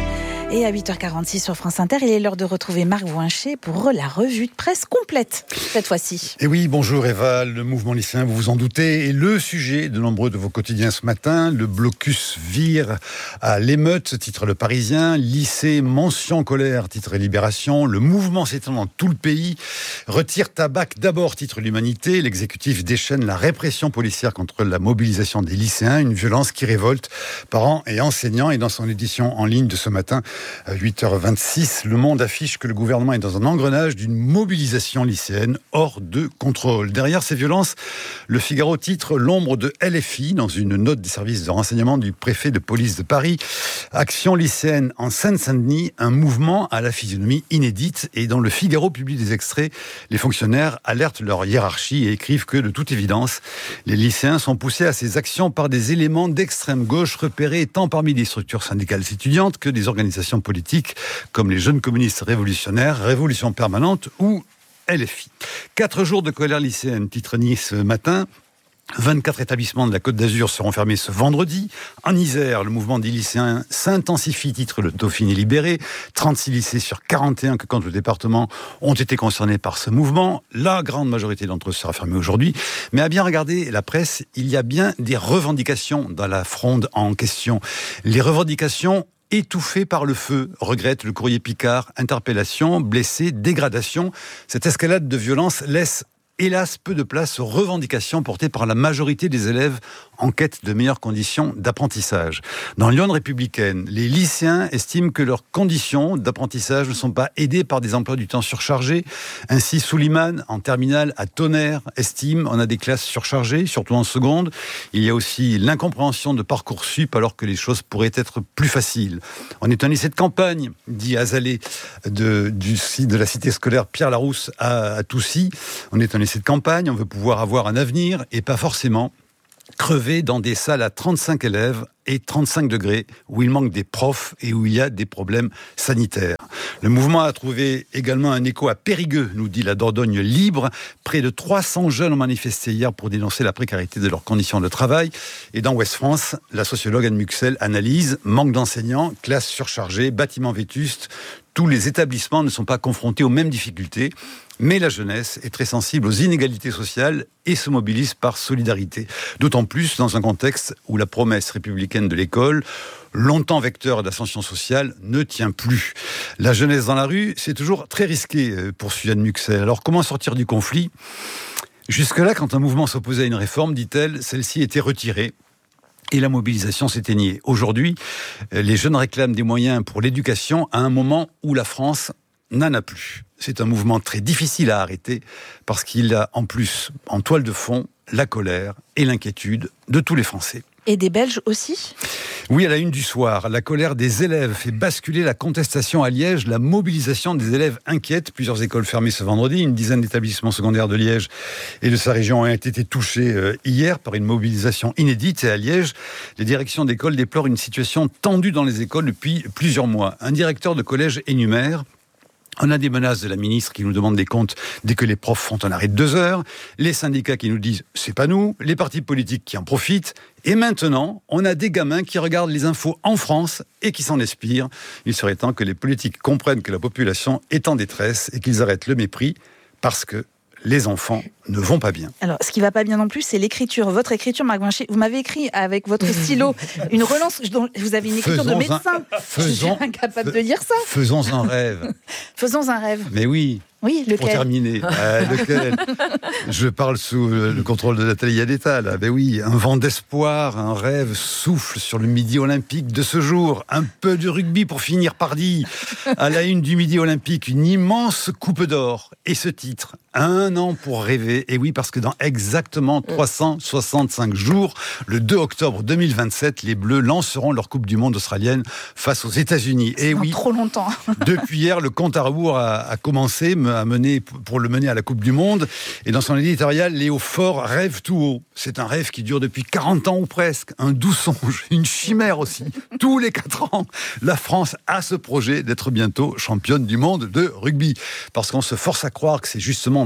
Et à huit heures quarante-six sur France Inter, il est l'heure de retrouver Marc Voincher pour la revue de presse complète, cette fois-ci. Et oui, bonjour Eva, le mouvement lycéen, vous vous en doutez, est le sujet de nombreux de vos quotidiens ce matin. Le blocus vire à l'émeute, titre Le Parisien. Lycée, mention colère, titre Libération. Le mouvement s'étend dans tout le pays. Retire tabac d'abord, titre L'Humanité. L'exécutif déchaîne la répression policière contre la mobilisation des lycéens, une violence qui révolte parents et enseignants. Et dans son édition en ligne de ce matin, à huit heures vingt-six, Le Monde affiche que le gouvernement est dans un engrenage d'une mobilisation lycéenne hors de contrôle. Derrière ces violences, le Figaro titre l'ombre de L F I dans une note des services de renseignement du préfet de police de Paris. Action lycéenne en Seine-Saint-Denis, un mouvement à la physionomie inédite. Et dans le Figaro publie des extraits. Les fonctionnaires alertent leur hiérarchie et écrivent que, de toute évidence, les lycéens sont poussés à ces actions par des éléments d'extrême gauche repérés tant parmi des structures syndicales étudiantes que des organisations politiques comme les Jeunes communistes révolutionnaires, Révolution permanente ou L F I. Quatre jours de colère lycéenne, titre Nice ce matin. vingt-quatre établissements de la Côte d'Azur seront fermés ce vendredi. En Isère, le mouvement des lycéens s'intensifie, titre Le Dauphiné libéré. trente-six lycées sur quarante et un que compte le département ont été concernés par ce mouvement. La grande majorité d'entre eux sera fermée aujourd'hui. Mais à bien regarder la presse, il y a bien des revendications dans la fronde en question. Les revendications étouffé par le feu, regrette le Courrier Picard. Interpellation, blessés, dégradation. Cette escalade de violence laisse hélas peu de place aux revendications portées par la majorité des élèves en quête de meilleures conditions d'apprentissage. Dans Lyon républicaine, les lycéens estiment que leurs conditions d'apprentissage ne sont pas aidées par des emplois du temps surchargés. Ainsi, Souliman, en terminale à Tonnerre, estime on a des classes surchargées, surtout en seconde. Il y a aussi l'incompréhension de Parcoursup alors que les choses pourraient être plus faciles. On est un lycée de campagne, dit Azalée de, du, de la cité scolaire Pierre Larousse à, à Toussy. On est un lycée de campagne, on veut pouvoir avoir un avenir et pas forcément crever dans des salles à trente-cinq élèves et trente-cinq degrés où il manque des profs et où il y a des problèmes sanitaires. Le mouvement a trouvé également un écho à Périgueux, nous dit la Dordogne libre. Près de trois cents jeunes ont manifesté hier pour dénoncer la précarité de leurs conditions de travail. Et dans Ouest France, la sociologue Anne Muxel analyse manque d'enseignants, classes surchargées, bâtiments vétustes. Tous les établissements ne sont pas confrontés aux mêmes difficultés. Mais la jeunesse est très sensible aux inégalités sociales et se mobilise par solidarité. D'autant plus dans un contexte où la promesse républicaine de l'école, longtemps vecteur d'ascension sociale, ne tient plus. La jeunesse dans la rue, c'est toujours très risqué, poursuit Anne Muxel. Alors comment sortir du conflit ? Jusque-là, quand un mouvement s'opposait à une réforme, dit-elle, celle-ci était retirée. Et la mobilisation s'éteignait. Aujourd'hui, les jeunes réclament des moyens pour l'éducation à un moment où la France n'en a plus. C'est un mouvement très difficile à arrêter parce qu'il a en plus, en toile de fond, la colère et l'inquiétude de tous les Français. Et des Belges aussi ? Oui, à la une du soir, la colère des élèves fait basculer la contestation à Liège, la mobilisation des élèves inquiète. Plusieurs écoles fermées ce vendredi, une dizaine d'établissements secondaires de Liège et de sa région ont été touchés hier par une mobilisation inédite. Et à Liège, les directions d'école déplorent une situation tendue dans les écoles depuis plusieurs mois. Un directeur de collège énumère: on a des menaces de la ministre qui nous demande des comptes dès que les profs font un arrêt de deux heures, les syndicats qui nous disent c'est pas nous, les partis politiques qui en profitent, et maintenant on a des gamins qui regardent les infos en France et qui s'en inspirent. Il serait temps que les politiques comprennent que la population est en détresse et qu'ils arrêtent le mépris parce que les enfants ne vont pas bien. Alors, ce qui va pas bien non plus, c'est l'écriture. Votre écriture, Marc Voincher, vous m'avez écrit avec votre stylo une relance. Dont vous avez une écriture faisons de médecin. Un, faisons, Je suis incapable de lire ça. Faisons un rêve. Faisons un rêve. Mais oui. Oui, lequel ? Pour terminer, euh, lequel ? Je parle sous le contrôle de Nathalie Yadeta, là. Ben oui, un vent d'espoir, un rêve souffle sur le Midi olympique de ce jour. Un peu de rugby pour finir par dire. À la une du Midi olympique, une immense coupe d'or. Et ce titre, un an pour rêver. Et oui, parce que dans exactement trois cent soixante-cinq jours, le deux octobre deux mille vingt-sept, les Bleus lanceront leur Coupe du Monde australienne face aux États-Unis. Et oui, trop longtemps. Depuis hier, le compte à rebours a, a commencé. À mener, pour le mener à la Coupe du Monde. Et dans son éditorial, Léo Faure rêve tout haut. C'est un rêve qui dure depuis quarante ans ou presque. Un doux songe, une chimère aussi. Tous les quatre ans, la France a ce projet d'être bientôt championne du monde de rugby. Parce qu'on se force à croire que c'est justement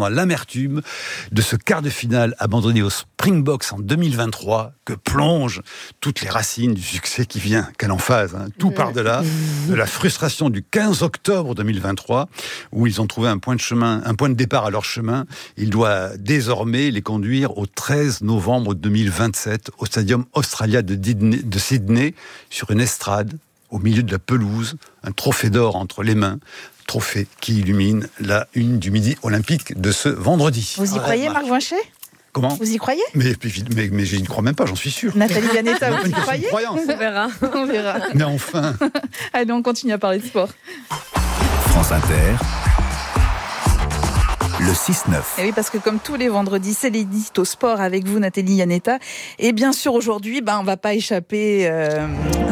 dans l'amertume de ce quart de finale abandonné aux Springboks en deux mille vingt-trois que plongent toutes les racines du succès qui vient. Quelle emphase, hein. Tout part de là, de la frustration du quinze octobre deux mille vingt-trois, où ils ont trouvé un point de chemin, un point de départ à leur chemin. Il doit désormais les conduire au treize novembre deux mille vingt-sept au Stadium Australia de Sydney, sur une estrade, au milieu de la pelouse, un trophée d'or entre les mains, trophée qui illumine la une du Midi olympique de ce vendredi. Vous y croyez, Marc Voinchet ? Comment ? Vous y croyez ? mais, mais, mais je n'y crois même pas, j'en suis sûr. Nathalie Vianetta, vous y croyez ? On verra. On verra. Mais enfin. Allez, on continue à parler de sport. France Inter. Le six neuf. Et oui, parce que comme tous les vendredis, c'est l'édito sport avec vous, Nathalie Vianetta. Et bien sûr, aujourd'hui, ben, on ne va pas échapper... Euh...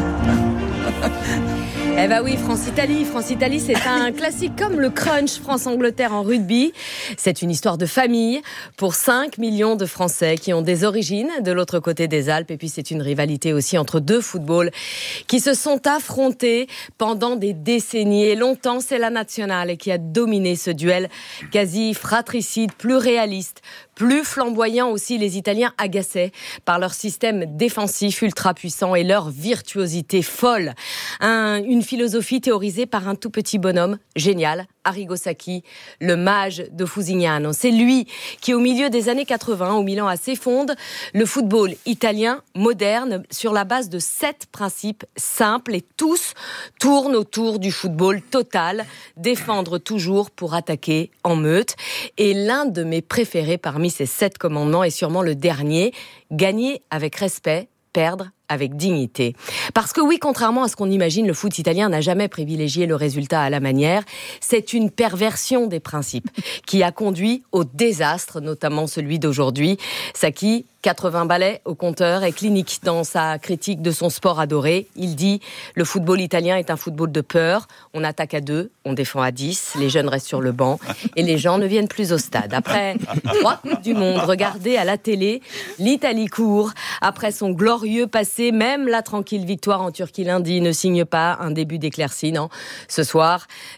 Eh bah oui, France-Italie. France-Italie, c'est un classique comme le crunch France-Angleterre en rugby. C'est une histoire de famille pour cinq millions de Français qui ont des origines de l'autre côté des Alpes. Et puis c'est une rivalité aussi entre deux footballs qui se sont affrontés pendant des décennies. Et longtemps, c'est la Nazionale qui a dominé ce duel quasi fratricide, plus réaliste, plus flamboyant aussi. Les Italiens agaçaient par leur système défensif ultra puissant et leur virtuosité folle. Un, une philosophie théorisée par un tout petit bonhomme génial, Arrigo Sacchi, le mage de Fusignano. C'est lui qui, au milieu des années quatre-vingts, au Milan A C, fonde le football italien moderne sur la base de sept principes simples, et tous tournent autour du football total, défendre toujours pour attaquer en meute. Et l'un de mes préférés parmi ces sept commandements est sûrement le dernier: gagner avec respect, perdre avec dignité. Parce que oui, contrairement à ce qu'on imagine, le foot italien n'a jamais privilégié le résultat à la manière. C'est une perversion des principes qui a conduit au désastre, notamment celui d'aujourd'hui. Sacchi, quatre-vingts balais au compteur, est clinique dans sa critique de son sport adoré. Il dit « Le football italien est un football de peur. On attaque à deux, on défend à dix, les jeunes restent sur le banc et les gens ne viennent plus au stade. » Après trois Coupes du Monde regardées à la télé, l'Italie court. Après son glorieux passé, même la tranquille victoire en Turquie lundi ne signe pas un début d'éclaircie, non. Ce soir,